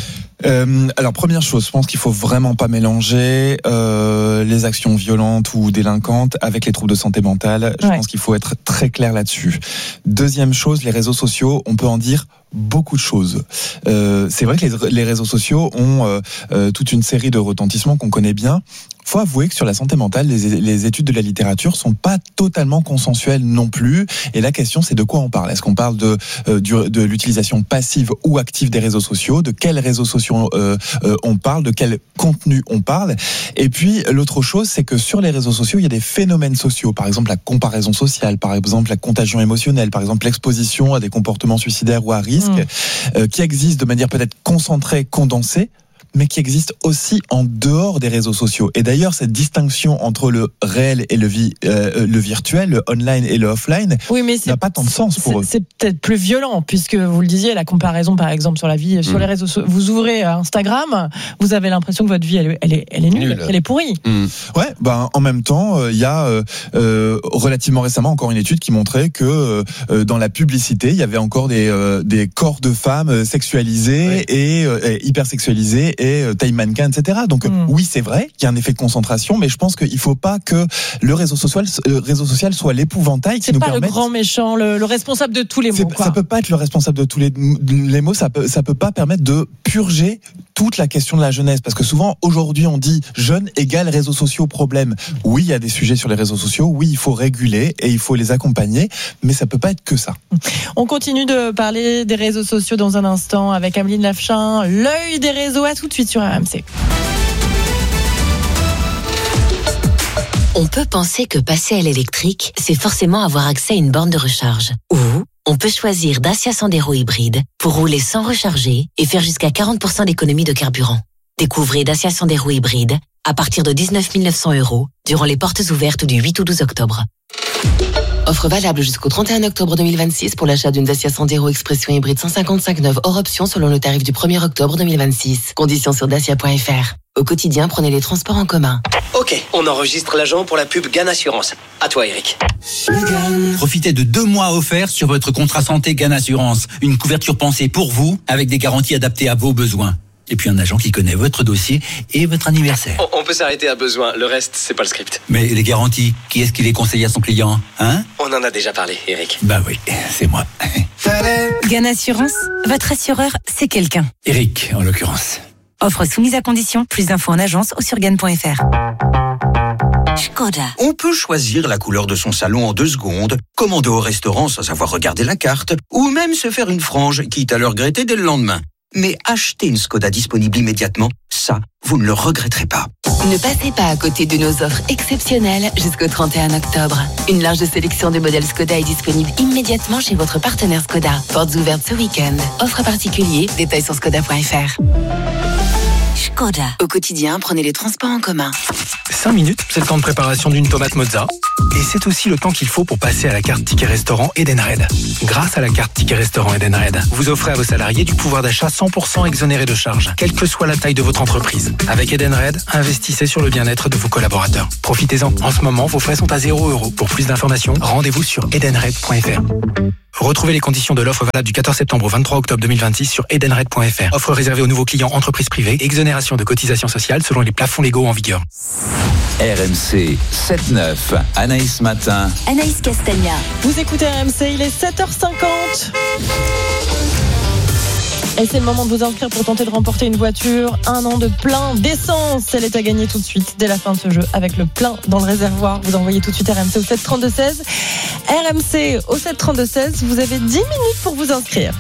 Alors première chose, je pense qu'il faut vraiment pas mélanger les actions violentes ou délinquantes avec les troubles de santé mentale. Je pense qu'il faut être très clair là-dessus. Deuxième chose, les réseaux sociaux, on peut en dire beaucoup de choses. C'est vrai que les réseaux sociaux ont toute une série de retentissements qu'on connaît bien. Faut avouer que sur la santé mentale, les études de la littérature sont pas totalement consensuelles non plus. Et la question, c'est de quoi on parle. Est-ce qu'on parle de l'utilisation passive ou active des réseaux sociaux? De quels réseaux sociaux on parle? De quel contenu on parle? Et puis, l'autre chose, c'est que sur les réseaux sociaux, il y a des phénomènes sociaux. Par exemple, la comparaison sociale, par exemple, la contagion émotionnelle, par exemple, l'exposition à des comportements suicidaires ou à risque, qui existent de manière peut-être concentrée, condensée, mais qui existe aussi en dehors des réseaux sociaux. Et d'ailleurs, cette distinction entre le réel et le virtuel, le online et le offline, n'a pas tant de sens pour eux. C'est peut-être plus violent, puisque vous le disiez, la comparaison, par exemple, sur la vie, sur les réseaux sociaux. Vous ouvrez Instagram, vous avez l'impression que votre vie, elle est nulle, elle est pourrie. Ouais, en même temps, il y a relativement récemment encore une étude qui montrait que dans la publicité, il y avait encore des corps de femmes sexualisés et hyper sexualisés et taille mannequin, etc. Donc oui, c'est vrai qu'il y a un effet de concentration, mais je pense qu'il ne faut pas que le réseau social soit l'épouvantail qui nous permette... C'est pas le grand méchant, le responsable de tous les maux. Ça peut pas être le responsable de tous les maux, ça peut pas permettre de purger toute la question de la jeunesse, parce que souvent, aujourd'hui, on dit jeune égale réseaux sociaux problème. Oui, il y a des sujets sur les réseaux sociaux, oui, il faut réguler et il faut les accompagner, mais ça peut pas être que ça. On continue de parler des réseaux sociaux dans un instant avec Ameline Lafchin, l'œil des réseaux. À tout de suite sur RMC. On peut penser que passer à l'électrique, c'est forcément avoir accès à une borne de recharge. Ou on peut choisir Dacia Sandero hybride pour rouler sans recharger et faire jusqu'à 40% d'économie de carburant. Découvrez Dacia Sandero hybride à partir de 19 900 € durant les portes ouvertes du 8 au 12 octobre. Offre valable jusqu'au 31 octobre 2026 pour l'achat d'une Dacia Sandero Expression hybride 155 neuve hors option selon le tarif du 1er octobre 2026. Conditions sur dacia.fr. Au quotidien, prenez les transports en commun. Ok, on enregistre l'agent pour la pub GAN Assurance. À toi, Eric. Profitez de 2 mois offerts sur votre contrat santé GAN Assurance. Une couverture pensée pour vous, avec des garanties adaptées à vos besoins. Et puis un agent qui connaît votre dossier et votre anniversaire. On peut s'arrêter à besoin, le reste, c'est pas le script. Mais les garanties, qui est-ce qui les conseille à son client, hein? On en a déjà parlé, Eric. Bah oui, c'est moi. GAN Assurance, votre assureur, c'est quelqu'un. Eric, en l'occurrence. Offre soumise à condition. Plus d'infos en agence ou sur GAN.fr. Škoda. On peut choisir la couleur de son salon en 2 secondes, commander au restaurant sans avoir regardé la carte, ou même se faire une frange, quitte à le regretter dès le lendemain. Mais acheter une Škoda disponible immédiatement, ça, vous ne le regretterez pas. Ne passez pas à côté de nos offres exceptionnelles jusqu'au 31 octobre. Une large sélection de modèles Škoda est disponible immédiatement chez votre partenaire Škoda. Portes ouvertes ce week-end. Offre particulier, détails sur škoda.fr. Škoda. Au quotidien, prenez les transports en commun. 5 minutes, c'est le temps de préparation d'une tomate mozza. Et c'est aussi le temps qu'il faut pour passer à la carte Ticket Restaurant Edenred. Grâce à la carte Ticket Restaurant Edenred, vous offrez à vos salariés du pouvoir d'achat 100% exonéré de charges, quelle que soit la taille de votre entreprise. Avec Edenred, investissez sur le bien-être de vos collaborateurs. Profitez-en. En ce moment, vos frais sont à 0 €. Pour plus d'informations, rendez-vous sur edenred.fr. Retrouvez les conditions de l'offre valable du 14 septembre au 23 octobre 2026 sur edenred.fr. Offre réservée aux nouveaux clients entreprises privées. Exonération de cotisations sociales selon les plafonds légaux en vigueur. RMC 7-9, Anaïs Matin. Anaïs Castagna. Vous écoutez RMC, il est 7h50. Et c'est le moment de vous inscrire pour tenter de remporter une voiture. 1 an de plein d'essence. Elle est à gagner tout de suite dès la fin de ce jeu avec le plein dans le réservoir. Vous envoyez tout de suite RMC au 732-16. RMC au 732-16. Vous avez 10 minutes pour vous inscrire.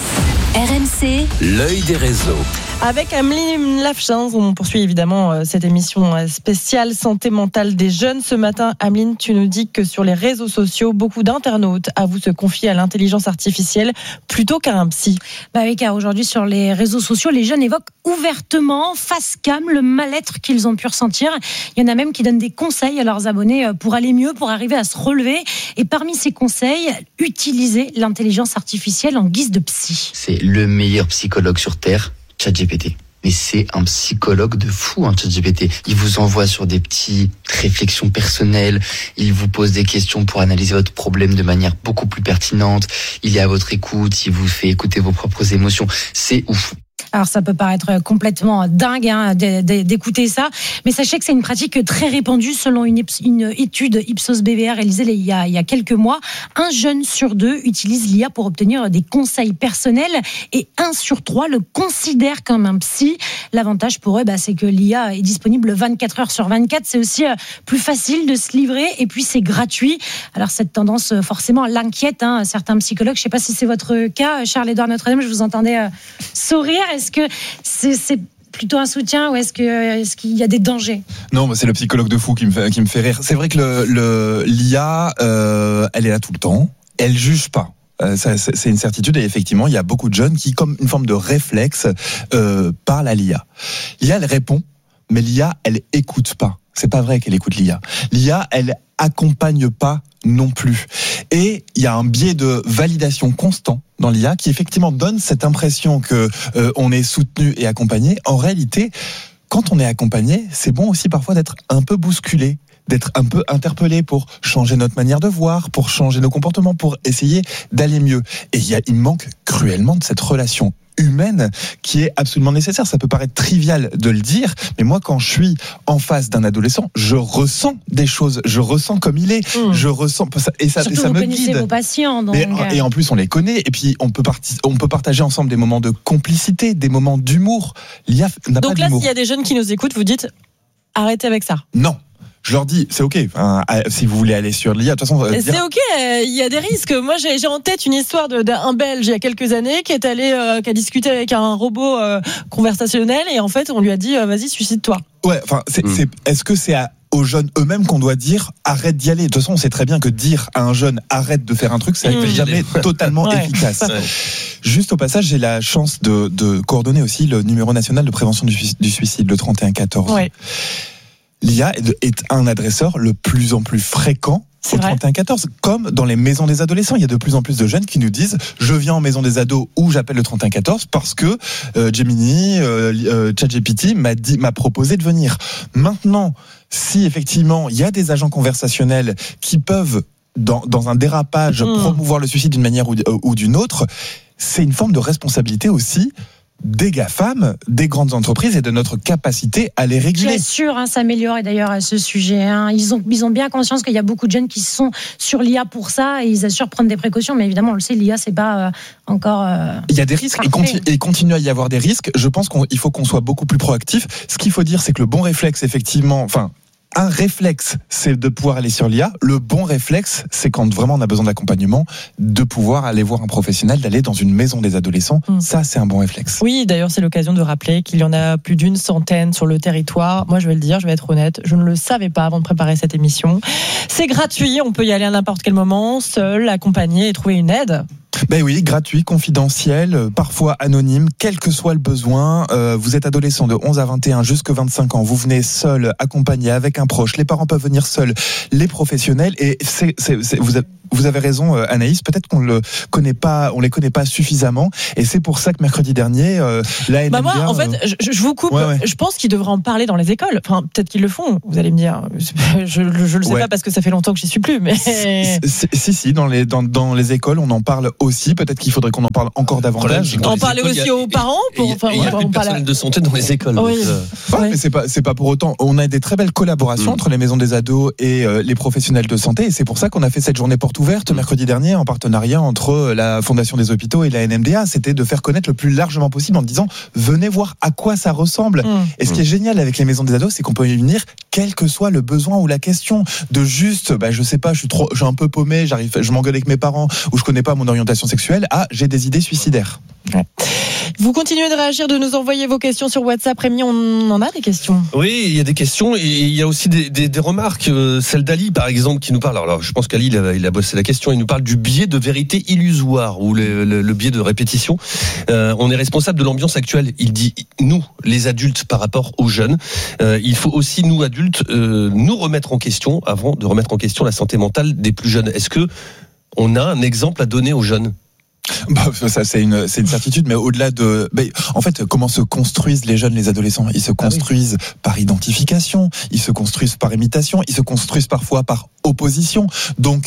RMC, l'œil des réseaux. Avec Ameline Lafchance, on poursuit évidemment cette émission spéciale santé mentale des jeunes. Ce matin, Ameline, tu nous dis que sur les réseaux sociaux, beaucoup d'internautes avouent se confier à l'intelligence artificielle plutôt qu'à un psy. Bah oui, car aujourd'hui sur les réseaux sociaux, les jeunes évoquent ouvertement, face cam, le mal-être qu'ils ont pu ressentir. Il y en a même qui donnent des conseils à leurs abonnés pour aller mieux, pour arriver à se relever. Et parmi ces conseils, utiliser l'intelligence artificielle en guise de psy. C'est le meilleur psychologue sur Terre. ChatGPT. Mais c'est un psychologue de fou, ChatGPT. Il vous envoie sur des petites réflexions personnelles. Il vous pose des questions pour analyser votre problème de manière beaucoup plus pertinente. Il est à votre écoute. Il vous fait écouter vos propres émotions. C'est ouf. Alors ça peut paraître complètement dingue d'écouter ça, mais sachez que c'est une pratique très répandue selon une étude Ipsos BVR réalisée il y a quelques mois. 1 jeune sur 2 utilise l'IA pour obtenir des conseils personnels et 1 sur 3 le considère comme un psy. L'avantage pour eux, c'est que l'IA est disponible 24 heures sur 24. C'est aussi plus facile de se livrer et puis c'est gratuit. Alors cette tendance forcément l'inquiète. Certains psychologues, je ne sais pas si c'est votre cas, Charles-Édouard Notre-Dame, je vous entendais sourire. Est-ce que c'est plutôt un soutien ou est-ce qu'il y a des dangers ? Non, c'est le psychologue de fou qui me fait rire. C'est vrai que l'IA, elle est là tout le temps. Elle juge pas. C'est une certitude et effectivement, il y a beaucoup de jeunes qui, comme une forme de réflexe, parlent à l'IA. L'IA, elle répond, mais l'IA, elle écoute pas. C'est pas vrai qu'elle écoute l'IA. L'IA, elle accompagne pas non plus. Et il y a un biais de validation constant dans l'IA qui effectivement donne cette impression que on est soutenu et accompagné. En réalité, quand on est accompagné, c'est bon aussi parfois d'être un peu bousculé, d'être un peu interpellé pour changer notre manière de voir, pour changer nos comportements, pour essayer d'aller mieux. Et il manque cruellement de cette relation humaine qui est absolument nécessaire. Ça peut paraître trivial de le dire, mais moi quand je suis en face d'un adolescent, je ressens des choses, je ressens comme il est, je ressens et ça surtout me guide. Vous connaissez vos patients, donc... et en plus on les connaît et puis on peut partager ensemble des moments de complicité, des moments d'humour. L'IA n'a pas d'humour. Donc là, s'il y a des jeunes qui nous écoutent, vous dites arrêtez avec ça. Non. Je leur dis, c'est ok. Si vous voulez aller sur l'IA, de toute façon, c'est ok. Il y a des risques. Moi, j'ai en tête une histoire d'un Belge il y a quelques années qui est allé, qui a discuté avec un robot conversationnel et en fait, on lui a dit, vas-y, suicide-toi. Ouais. Enfin, est-ce que c'est aux jeunes eux-mêmes qu'on doit dire arrête d'y aller? De toute façon, on sait très bien que dire à un jeune arrête de faire un truc, c'est jamais totalement efficace. Ouais. Juste au passage, j'ai la chance de coordonner aussi le numéro national de prévention du suicide, le 3114. Ouais. L'IA est un adresseur le plus en plus fréquent au 3114, comme dans les maisons des adolescents. Il y a de plus en plus de jeunes qui nous disent je viens en maison des ados ou j'appelle le 3114 parce que Gemini, ChatGPT m'a proposé de venir. Maintenant, si effectivement il y a des agents conversationnels qui peuvent dans un dérapage promouvoir le suicide d'une manière ou d'une autre, c'est une forme de responsabilité aussi des GAFAM, des grandes entreprises et de notre capacité à les réguler. Bien sûr, s'améliorer d'ailleurs à ce sujet. Ils ont bien conscience qu'il y a beaucoup de jeunes qui sont sur l'IA pour ça et ils assurent prendre des précautions. Mais évidemment, on le sait, l'IA, c'est pas encore. Il y a des risques et continue à y avoir des risques. Je pense qu'il faut qu'on soit beaucoup plus proactif. Ce qu'il faut dire, c'est que le bon réflexe, effectivement, un réflexe, c'est de pouvoir aller sur l'IA. Le bon réflexe, c'est quand vraiment on a besoin d'accompagnement, de pouvoir aller voir un professionnel, d'aller dans une maison des adolescents. Ça, c'est un bon réflexe. Oui, d'ailleurs, c'est l'occasion de rappeler qu'il y en a plus d'une centaine sur le territoire. Moi, je vais le dire, je vais être honnête, je ne le savais pas avant de préparer cette émission. C'est gratuit, on peut y aller à n'importe quel moment, seul, accompagné et trouver une aide. Ben oui, gratuit, confidentiel, parfois anonyme, quel que soit le besoin. Vous êtes adolescent de 11 à 21, jusqu'à 25 ans. Vous venez seul, accompagné avec un proche. Les parents peuvent venir seuls, les professionnels. Et vous avez raison, Anaïs. Peut-être qu'on les connaît pas suffisamment. Et c'est pour ça que mercredi dernier, la NMDA... moi, en fait, je vous coupe. Ouais. Je pense qu'ils devraient en parler dans les écoles. Enfin, peut-être qu'ils le font. Vous allez me dire. Je le sais pas parce que ça fait longtemps que j'y suis plus. Mais si, dans les écoles, on en parle aussi. Peut-être qu'il faudrait qu'on en parle encore davantage. En parler aussi aux parents. Il y a plus de personnel de santé dans les écoles. Oui. Mais c'est pas pour autant. On a des très belles collaborations entre les maisons des ados et les professionnels de santé. Et c'est pour ça qu'on a fait cette journée porte ouverte mercredi dernier en partenariat entre la Fondation des hôpitaux et la NMDA. C'était de faire connaître le plus largement possible en disant venez voir à quoi ça ressemble. Et ce qui est génial avec les maisons des ados, c'est qu'on peut y venir quel que soit le besoin ou la question. De juste, je sais pas, je suis un peu paumé, je m'engueule avec mes parents ou je connais pas mon orientation sexuelle. Ah, j'ai des idées suicidaires. Ouais. Vous continuez de réagir, de nous envoyer vos questions sur WhatsApp. Rémi, on en a des questions. Oui, il y a des questions et il y a aussi des remarques. Celle d'Ali, par exemple, qui nous parle. Alors, je pense qu'Ali, il a bossé la question. Il nous parle du biais de vérité illusoire ou le biais de répétition. On est responsable de l'ambiance actuelle. Il dit, nous, les adultes, par rapport aux jeunes. Il faut aussi, nous, adultes, nous remettre en question avant de remettre en question la santé mentale des plus jeunes. Est-ce que on a un exemple à donner aux jeunes? Ça c'est une certitude, mais au-delà de, en fait, comment se construisent les jeunes, les adolescents? Ils se construisent par identification, ils se construisent par imitation, ils se construisent parfois par opposition. Donc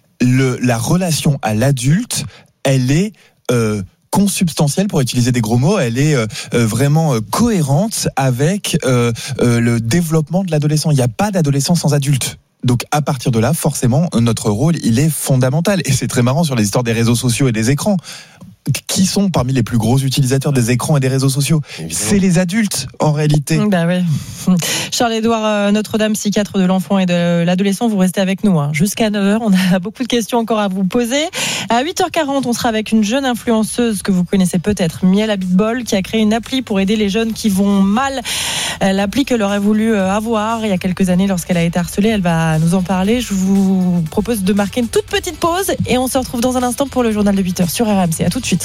la relation à l'adulte, elle est consubstantielle, pour utiliser des gros mots, elle est vraiment cohérente avec le développement de l'adolescent. Il n'y a pas d'adolescent sans adulte. Donc à partir de là, forcément, notre rôle, il est fondamental. Et c'est très marrant sur les histoires des réseaux sociaux et des écrans. Qui sont parmi les plus gros utilisateurs des écrans et des réseaux sociaux? C'est les adultes, en réalité. Oui. Charles-Édouard Notre-Dame, psychiatre de l'enfant et de l'adolescent, vous restez avec nous jusqu'à 9h. On a beaucoup de questions encore à vous poser. À 8h40, on sera avec une jeune influenceuse que vous connaissez peut-être, Miel Abitbol, qui a créé une appli pour aider les jeunes qui vont mal. L'appli qu'elle aurait voulu avoir il y a quelques années lorsqu'elle a été harcelée. Elle va nous en parler. Je vous propose de marquer une toute petite pause et on se retrouve dans un instant pour le journal de 8h sur RMC. À tout de suite.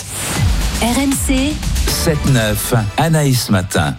RMC 7-9, Anaïs Matin.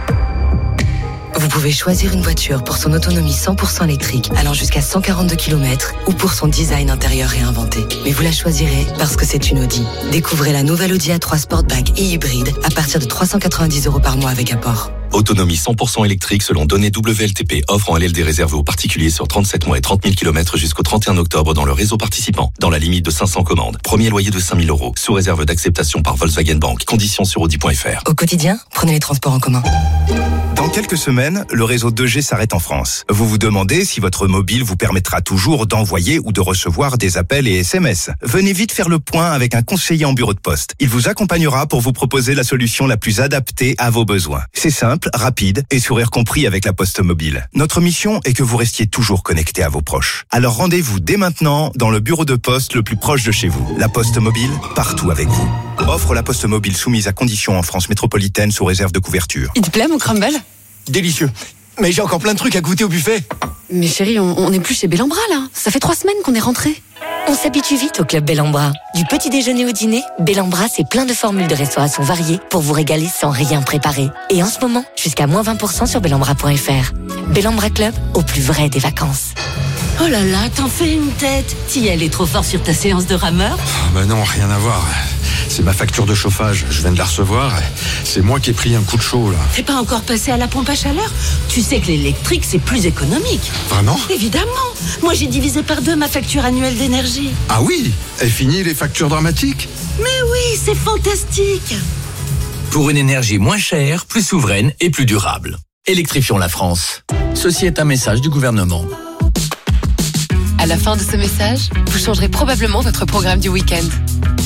Vous pouvez choisir une voiture pour son autonomie 100% électrique allant jusqu'à 142 km ou pour son design intérieur réinventé. Mais vous la choisirez parce que c'est une Audi. Découvrez la nouvelle Audi A3 Sportback et hybride à partir de 390 € par mois avec apport. Autonomie 100% électrique selon données WLTP, offre en LLD réservée aux particuliers sur 37 mois et 30 000 km jusqu'au 31 octobre dans le réseau participant, dans la limite de 500 commandes. Premier loyer de 5 000 €, sous réserve d'acceptation par Volkswagen Bank. Conditions sur Audi.fr. Au quotidien, prenez les transports en commun. Dans quelques semaines, le réseau 2G s'arrête en France. Vous vous demandez si votre mobile vous permettra toujours d'envoyer ou de recevoir des appels et SMS. Venez vite faire le point avec un conseiller en bureau de poste. Il vous accompagnera pour vous proposer la solution la plus adaptée à vos besoins. C'est simple, rapide et sourire compris avec la Poste Mobile. Notre mission est que vous restiez toujours connecté à vos proches. Alors rendez-vous dès maintenant dans le bureau de poste le plus proche de chez vous. La Poste Mobile, partout avec vous. Offre la Poste Mobile soumise à conditions en France métropolitaine sous réserve de couverture. Il te plaît mon crumble? Délicieux. Mais j'ai encore plein de trucs à goûter au buffet. Mais chérie, on n'est plus chez Bellambra là. Ça fait 3 semaines qu'on est rentrés. On s'habitue vite au club Bellambra. Du petit déjeuner au dîner, Bellambra, c'est plein de formules de restauration variées pour vous régaler sans rien préparer. Et en ce moment, jusqu'à moins 20% sur bellambra.fr. Bellambra Club, au plus vrai des vacances. Oh là là, t'en fais une tête. T'y allais trop fort sur ta séance de rameur? Non, rien à voir. C'est ma facture de chauffage, je viens de la recevoir. C'est moi qui ai pris un coup de chaud là. T'es pas encore passé à la pompe à chaleur? Tu sais que l'électrique c'est plus économique. Vraiment? Évidemment. Moi j'ai divisé par 2 ma facture annuelle d'énergie. Ah oui? Et fini les factures dramatiques? Mais oui, c'est fantastique. Pour une énergie moins chère, plus souveraine et plus durable. Électrifions la France. Ceci est un message du gouvernement. À la fin de ce message, vous changerez probablement votre programme du week-end.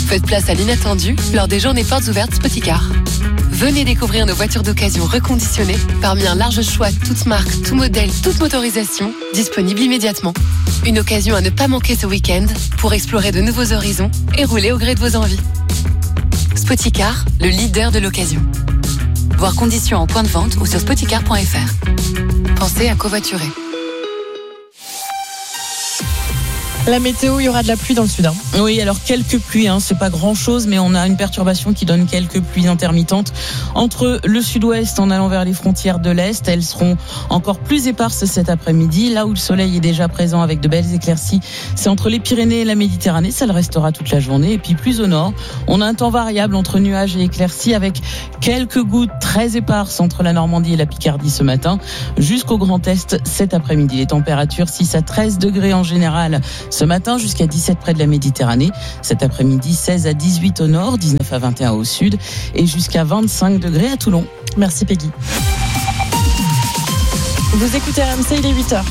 Faites place à l'inattendu lors des journées portes ouvertes Spoticar. Venez découvrir nos voitures d'occasion reconditionnées parmi un large choix, toutes marques, tout modèle, toute motorisation, disponible immédiatement. Une occasion à ne pas manquer ce week-end pour explorer de nouveaux horizons et rouler au gré de vos envies. Spoticar, le leader de l'occasion. Voir conditions en point de vente ou sur spoticar.fr. Pensez à covoiturer. La météo, il y aura de la pluie dans le sud. Oui, alors quelques pluies, c'est pas grand-chose, mais on a une perturbation qui donne quelques pluies intermittentes entre le sud-ouest en allant vers les frontières de l'est. Elles seront encore plus éparses cet après-midi. Là où le soleil est déjà présent avec de belles éclaircies, c'est entre les Pyrénées et la Méditerranée. Ça le restera toute la journée. Et puis plus au nord, on a un temps variable entre nuages et éclaircies avec quelques gouttes très éparses entre la Normandie et la Picardie ce matin, jusqu'au Grand Est cet après-midi. Les températures 6 à 13 degrés en général ce matin, jusqu'à 17 près de la Méditerranée. Cet après-midi, 16 à 18 au nord, 19 à 21 au sud et jusqu'à 25 degrés à Toulon. Merci Peggy. Vous écoutez RMC, il est 8h.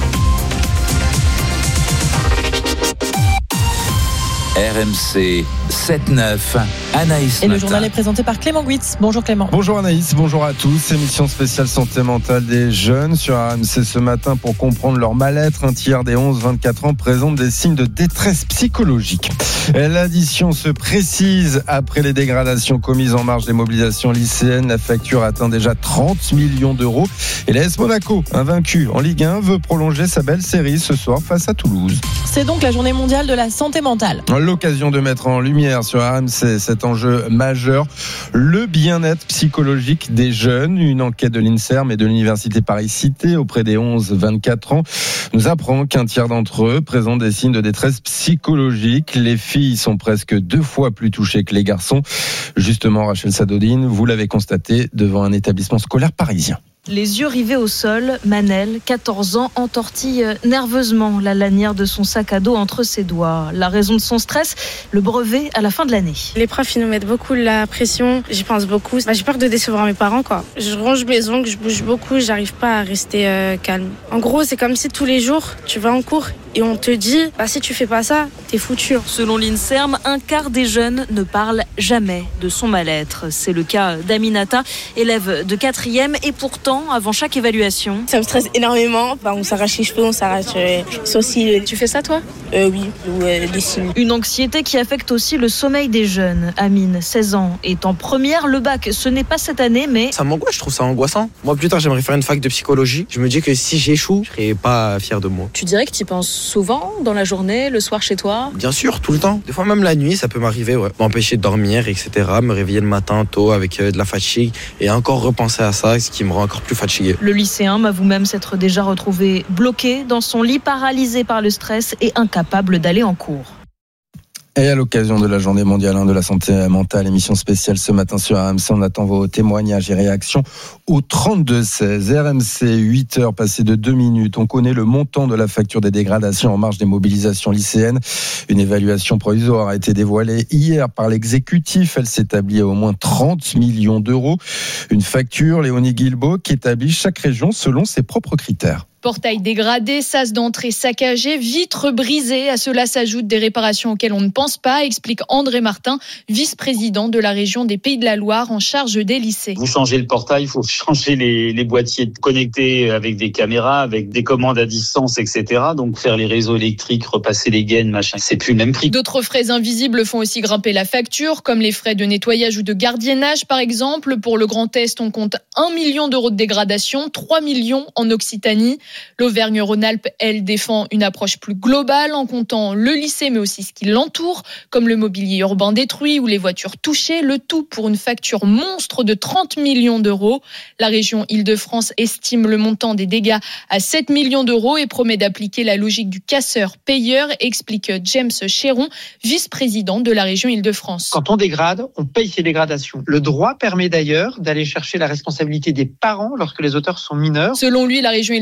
RMC 7-9, Anaïs Et Matin. le journal est présenté par Clément Guitz. Bonjour Clément. Bonjour Anaïs, bonjour à tous. Émission spéciale santé mentale des jeunes sur RMC ce matin pour comprendre leur mal-être. Un tiers des 11-24 ans présentent des signes de détresse psychologique. L'addition se précise après les dégradations commises en marge des mobilisations lycéennes. La facture atteint déjà 30 millions d'euros. Et l'AS Monaco, invaincu en Ligue 1, veut prolonger sa belle série ce soir face à Toulouse. C'est donc la journée mondiale de la santé mentale. L'occasion de mettre en lumière sur RMC cet enjeu majeur, le bien-être psychologique des jeunes. Une enquête de l'INSERM et de l'Université Paris-Cité auprès des 11-24 ans nous apprend qu'un tiers d'entre eux présentent des signes de détresse psychologique. Les filles sont presque 2 fois plus touchées que les garçons. Justement, Rachel Sadodine, vous l'avez constaté devant un établissement scolaire parisien. Les yeux rivés au sol, Manel, 14 ans, entortille nerveusement la lanière de son sac à dos entre ses doigts. La raison de son stress, le brevet à la fin de l'année. Les profs, ils nous mettent beaucoup la pression. J'y pense beaucoup. J'ai peur de décevoir mes parents, quoi. Je ronge mes ongles, je bouge beaucoup, j'arrive pas à rester calme. En gros, c'est comme si tous les jours, tu vas en cours et on te dit, si tu fais pas ça, t'es foutu. Selon l'INSERM, un quart des jeunes ne parlent jamais de son mal-être. C'est le cas d'Aminata, élève de 4e, et pourtant, avant chaque évaluation, ça me stresse énormément. On s'arrache les cheveux, on s'arrache les sourcils. Tu fais ça toi ? Oui, des signes. Une anxiété qui affecte aussi le sommeil des jeunes. Amine, 16 ans, est en première. Le bac, ce n'est pas cette année, mais... Ça m'angoisse, je trouve ça angoissant. Moi, plus tard, j'aimerais faire une fac de psychologie. Je me dis que si j'échoue, je serais pas fier de moi. Tu dirais que tu y penses souvent dans la journée, le soir chez toi ? Bien sûr, tout le temps. Des fois, même la nuit, ça peut m'arriver, m'empêcher de dormir, etc. Me réveiller le matin tôt avec de la fatigue et encore repenser à ça, ce qui me rend encore plus fatigué. Le lycéen m'avoue même s'être déjà retrouvé bloqué dans son lit, paralysé par le stress et incapable d'aller en cours. Et à l'occasion de la journée mondiale de la santé mentale, émission spéciale ce matin sur RMC, on attend vos témoignages et réactions au 32-16. RMC, 8h passées de 2 minutes. On connaît le montant de la facture des dégradations en marge des mobilisations lycéennes. Une évaluation provisoire a été dévoilée hier par l'exécutif. Elle s'établit à au moins 30 millions d'euros. Une facture, Léonie Guilbault, qui établit chaque région selon ses propres critères. Portail dégradé, sas d'entrée saccagé, vitres brisées. À cela s'ajoutent des réparations auxquelles on ne pense pas, explique André Martin, vice-président de la région des Pays de la Loire en charge des lycées. Vous changez le portail, il faut changer les boîtiers connectés avec des caméras, avec des commandes à distance, etc. Donc faire les réseaux électriques, repasser les gaines, machin, c'est plus le même prix. D'autres frais invisibles font aussi grimper la facture, comme les frais de nettoyage ou de gardiennage par exemple. Pour le Grand Est, on compte 1 million d'euros de dégradation, 3 millions en Occitanie. L'Auvergne-Rhône-Alpes, elle, défend une approche plus globale en comptant le lycée, mais aussi ce qui l'entoure, comme le mobilier urbain détruit ou les voitures touchées, le tout pour une facture monstre de 30 millions d'euros. La région Île-de-France estime le montant des dégâts à 7 millions d'euros et promet d'appliquer la logique du casseur-payeur, explique James Chéron, vice-président de la région Île-de-France. Quand on dégrade, on paye ses dégradations. Le droit permet d'ailleurs d'aller chercher la responsabilité des parents lorsque les auteurs sont mineurs. Selon lui, la région Île-de-France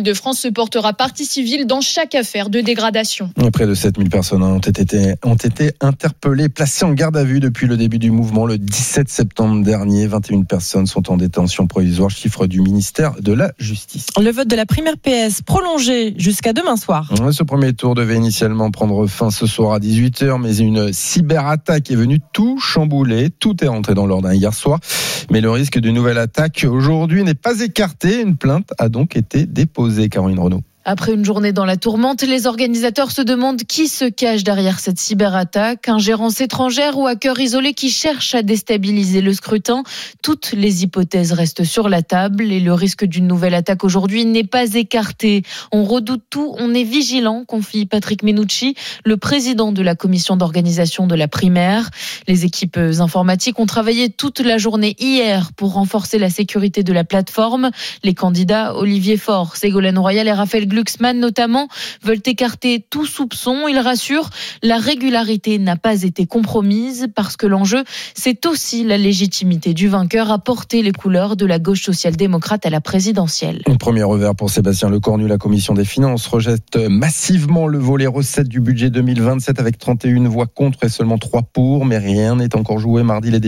se portera partie civile dans chaque affaire de dégradation. Près de 7000 personnes ont été interpellées, placées en garde à vue depuis le début du mouvement le 17 septembre dernier. 21 personnes sont en détention provisoire, chiffre du ministère de la Justice. Le vote de la primaire PS prolongé jusqu'à demain soir. Ce premier tour devait initialement prendre fin ce soir à 18h, mais une cyberattaque est venue tout chambouler. Tout est rentré dans l'ordre hier soir, mais le risque d'une nouvelle attaque aujourd'hui n'est pas écarté. Une plainte a donc été déposée, Caroline Renaud. Après une journée dans la tourmente, les organisateurs se demandent qui se cache derrière cette cyberattaque. Ingérence étrangère ou hacker isolé qui cherche à déstabiliser le scrutin. Toutes les hypothèses restent sur la table et le risque d'une nouvelle attaque aujourd'hui n'est pas écarté. On redoute tout, on est vigilant, confie Patrick Menucci, le président de la commission d'organisation de la primaire. Les équipes informatiques ont travaillé toute la journée hier pour renforcer la sécurité de la plateforme. Les candidats Olivier Faure, Ségolène Royal et Raphaël Glucksmann notamment veulent écarter tout soupçon. Ils rassurent, la régularité n'a pas été compromise parce que l'enjeu, c'est aussi la légitimité du vainqueur à porter les couleurs de la gauche social-démocrate à la présidentielle. Un premier revers pour Sébastien Lecornu. La commission des finances rejette massivement le volet recettes du budget 2027 avec 31 voix contre et seulement 3 pour. Mais rien n'est encore joué mardi. Les